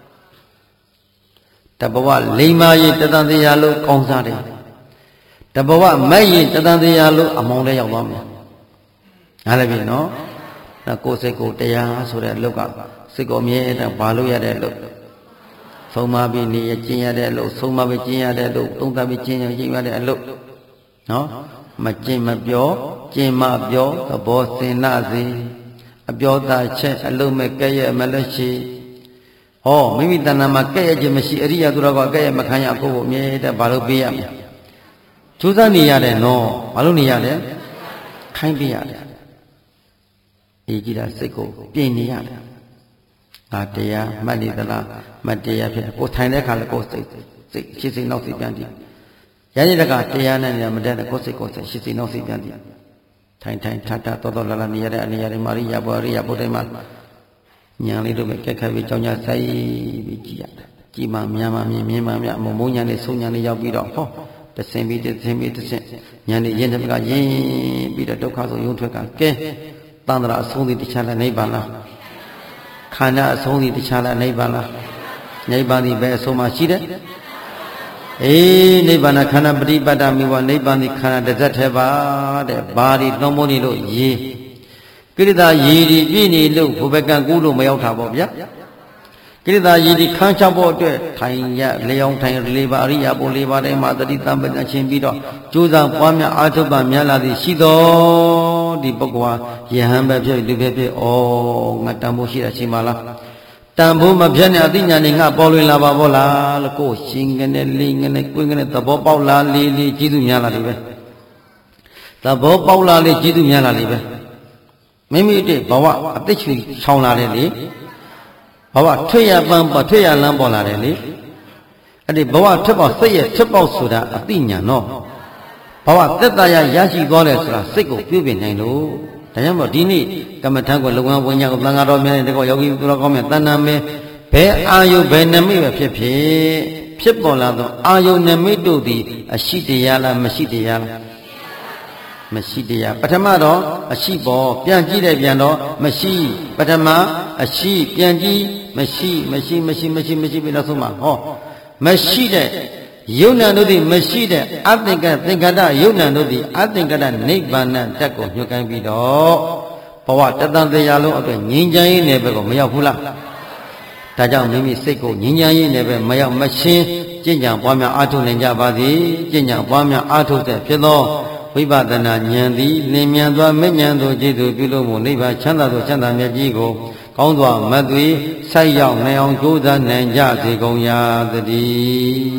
တဘဝလိမ္မာရီတတန်တရားလုံးကောင်းစားတယ်တဘဝမဲ့ရီတတန်တရားလုံးအမောင်းလေးရောက်သွားမယ်နားလည်ပြီနော်ကိုယ်စိတ်ကိုတရားဆိုတဲ့အလုပ်ကစိတ်ကိုအမြဲတမ်းဘာလို့ရတဲ့အလုပ်ဆုံးမပြီးနေရကျင့်ရတဲ့အလုပ်ဆုံးမပြီးကျင့်ရတဲ့အလုပ်သုံးသပ်ပြီးကျင့်ရကျင့်ရတဲ့အလုပ်နော်မကျင့်မပြောကျင့်မပြောသဘောစင်နာစေအပြောသားချက်အလုံးမဲ့ကဲ့ရဲ့မလက်ရှိဟောမိမိတဏ္ဍာမှာကဲ့ရဲ့ခြင်းမရှိအရိယာသူတော်ကကဲ့ရဲ့မခံရကိုကိုအမြဲတမ်းဘာလို့ပေးရမလဲကျိုးစားနေရတယ်နော်ဘာလို့နေရလဲခိုင်းပေးရတယ်အေးကြည့်တာစိတ်ကိုပြင်နေရတယ်ငါတရားမှတ်နေသလားမတရားဖြစ်ကိုထိုင်တဲ့အခါလည်းကိုစိတ်စိတ်ရှိစိတ်နောက်စိတ်ပြန်တည်ရရင်တကတရားနဲ့နေမတတ်တဲ့ကိုစိတ်ကိုစိတ်ရှိစိတ်နောက်စိတ်ပြန်တည်ထိုင်ထိုင်ထထတော်တော်လာလာနေရတဲ့အနေရတဲ့မာရိယာဘောရိယာဘုဒ္ဓမှာညာလေးတို့ပဲကက်ခတ်ပြီးကြောင်းကြဆိုင်ပြီးကြည်ရတယ်ကြည်မှမြန်မှမြင်မြင်မှမြမမုံညာလေးဆုံးညာလေးရောက်ပြီးတော့ဟောတဆင်ပြီးတဆင်ပြီးတဆင်ညာလေးရင်တကရင်းပြီးတော့ဒုက္ခဆုံးရုံထွက်ကကဲတန္တရာအဆုံးသည်တခြားလည်းနိဗ္ဗာန်လားခန္ဓာအဆုံးသည်တခြားလည်းနိဗ္ဗာန်လားနိဗ္ဗာန်ဒီပဲအဆုံးမှရှိတယ်အေးနိဗ္ဗာန်ခန္ဓာပฏิပတ်တမိဘနိဗ္ဗာန်ဒီခန္ဓာတစ်သက်ထဲပါတဲ့ဘာဒီသုံးဖို့နေလို့ရေကိရိတာရေဒီပြည့်နေလို့ဘုဘကံကူးလို့မရောက်တာပေါ့ဗျာကိရိတာရေဒီခန်းချဖို့အတွက်ထိုင်ရလျောင်းထိုင်လေးပါအရိယာပုလေးပါးတိုင်းမှာတတိတံပဏချင်းပြီးတော့ကြိုးစားပွားများအာထုပ်ပါများလာသည်ရှိတော်ဒီပုဂ္ဂိုလ်ဟာယဟန်ပဲဖြစ်လူပဲဖြစ်ဩငါတန်ဖို့ရှိတာရှိမလားတန်ဖို့မဖြစ်နဲ့အသိဉာဏ်နဲ့ငါပေါ်လွင်လာပါဘောလားလို့ကိုရှင်ကနေလေးငနေကွင်းကနေသဘောပေါက်လာလေးလေးကျေးဇူးများလာလိမ့်ပဲသဘောပေါက်လာလေးကျေးဇူးများလာလိမ့်ပဲမိမိတည်းဘဝအသိချွေချောင်းလာတယ်လေဘဝထွေရပန်းပေါ်ထွေရလန်းပေါ်လာတယ်လေအဲ့ဒီဘဝထွက်ပေါက်စိတ်ရဲ့ထွက်ပေါက်ဆိုတာအသိဉာဏ်နော်ဘဝသက်သာရရရှိသွားတယ်ဆိုတာစိတ်ကိုပြုပြင်နိုင်လို့ဒါကြောင့်မို့ဒီနေ့ကမ္မထံကိုလုံငန်းဝိညာဉ်ကိုသံဃာတော်များနဲ့တကောယောဂီသူတော်ကောင်းများတဏ္ဍာမဲဘယ်အာယုဘယ်နမိတ်ပဲဖြစ်ဖြစ်ဖြစ်ပေါ်လာသောအာယုနမိတ်တို့သည်အရှိတရားလားမရှိတရားလားမရှိတရားပထမတော့အရှိပေါ်ပြန်ကြည့်တဲ့ပြန်တော့မရှိပထမအရှိပြန်ကြည့်မရှိမရှိမရှိမရှိမရှိပြီးတော့ဆုံးမှာဟောမရှိတဲ့ယုံနာတို့သည်မရှိတဲ့အသင်္ကသင်္ကတယုံနာတို့သည်အသင်္ကတနိဗ္ဗာန်တက်ကိုညွှန်ကိုင်းပြီးတော့ဘဝတတန်တရားလုံးအတွက်ငြိမ်းချမ်းရေးနယ်ဘက်ကိုမရောက်ဘူးလားဒါကြောင့်မိမိစိတ်ကိုငြိမ်းချမ်းရေးနယ်ဘက်မရောက်မရှင်းကျင့်ကြံပွားများအားထုတ်နိုင်ကြပါစေကျင့်ကြံပွားများအားထုတ်တဲ့ဖြစ်သောဝိပဿနာဉာဏ်သည်လင်းမြန်သောမေဉဏ်သို့ကျေစုပြုလို့မှုနိဗ္ဗာန်ချမ်းသာသောချမ်းသာမြတ်ကြီးကိုကောင်းစွာမသွေဆိုက်ရောက်နိုင်အောင်ကြိုးစားနိုင်ကြစေကုန်ရာတည်း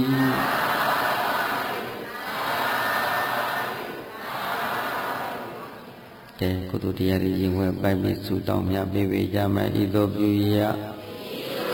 ကဲကုသိုလ်တရားတွေရင်ဝဲပိုက်ပြီးဆုတောင်းမြတ်ပေးကြမယ်ဤသို့ပြုရ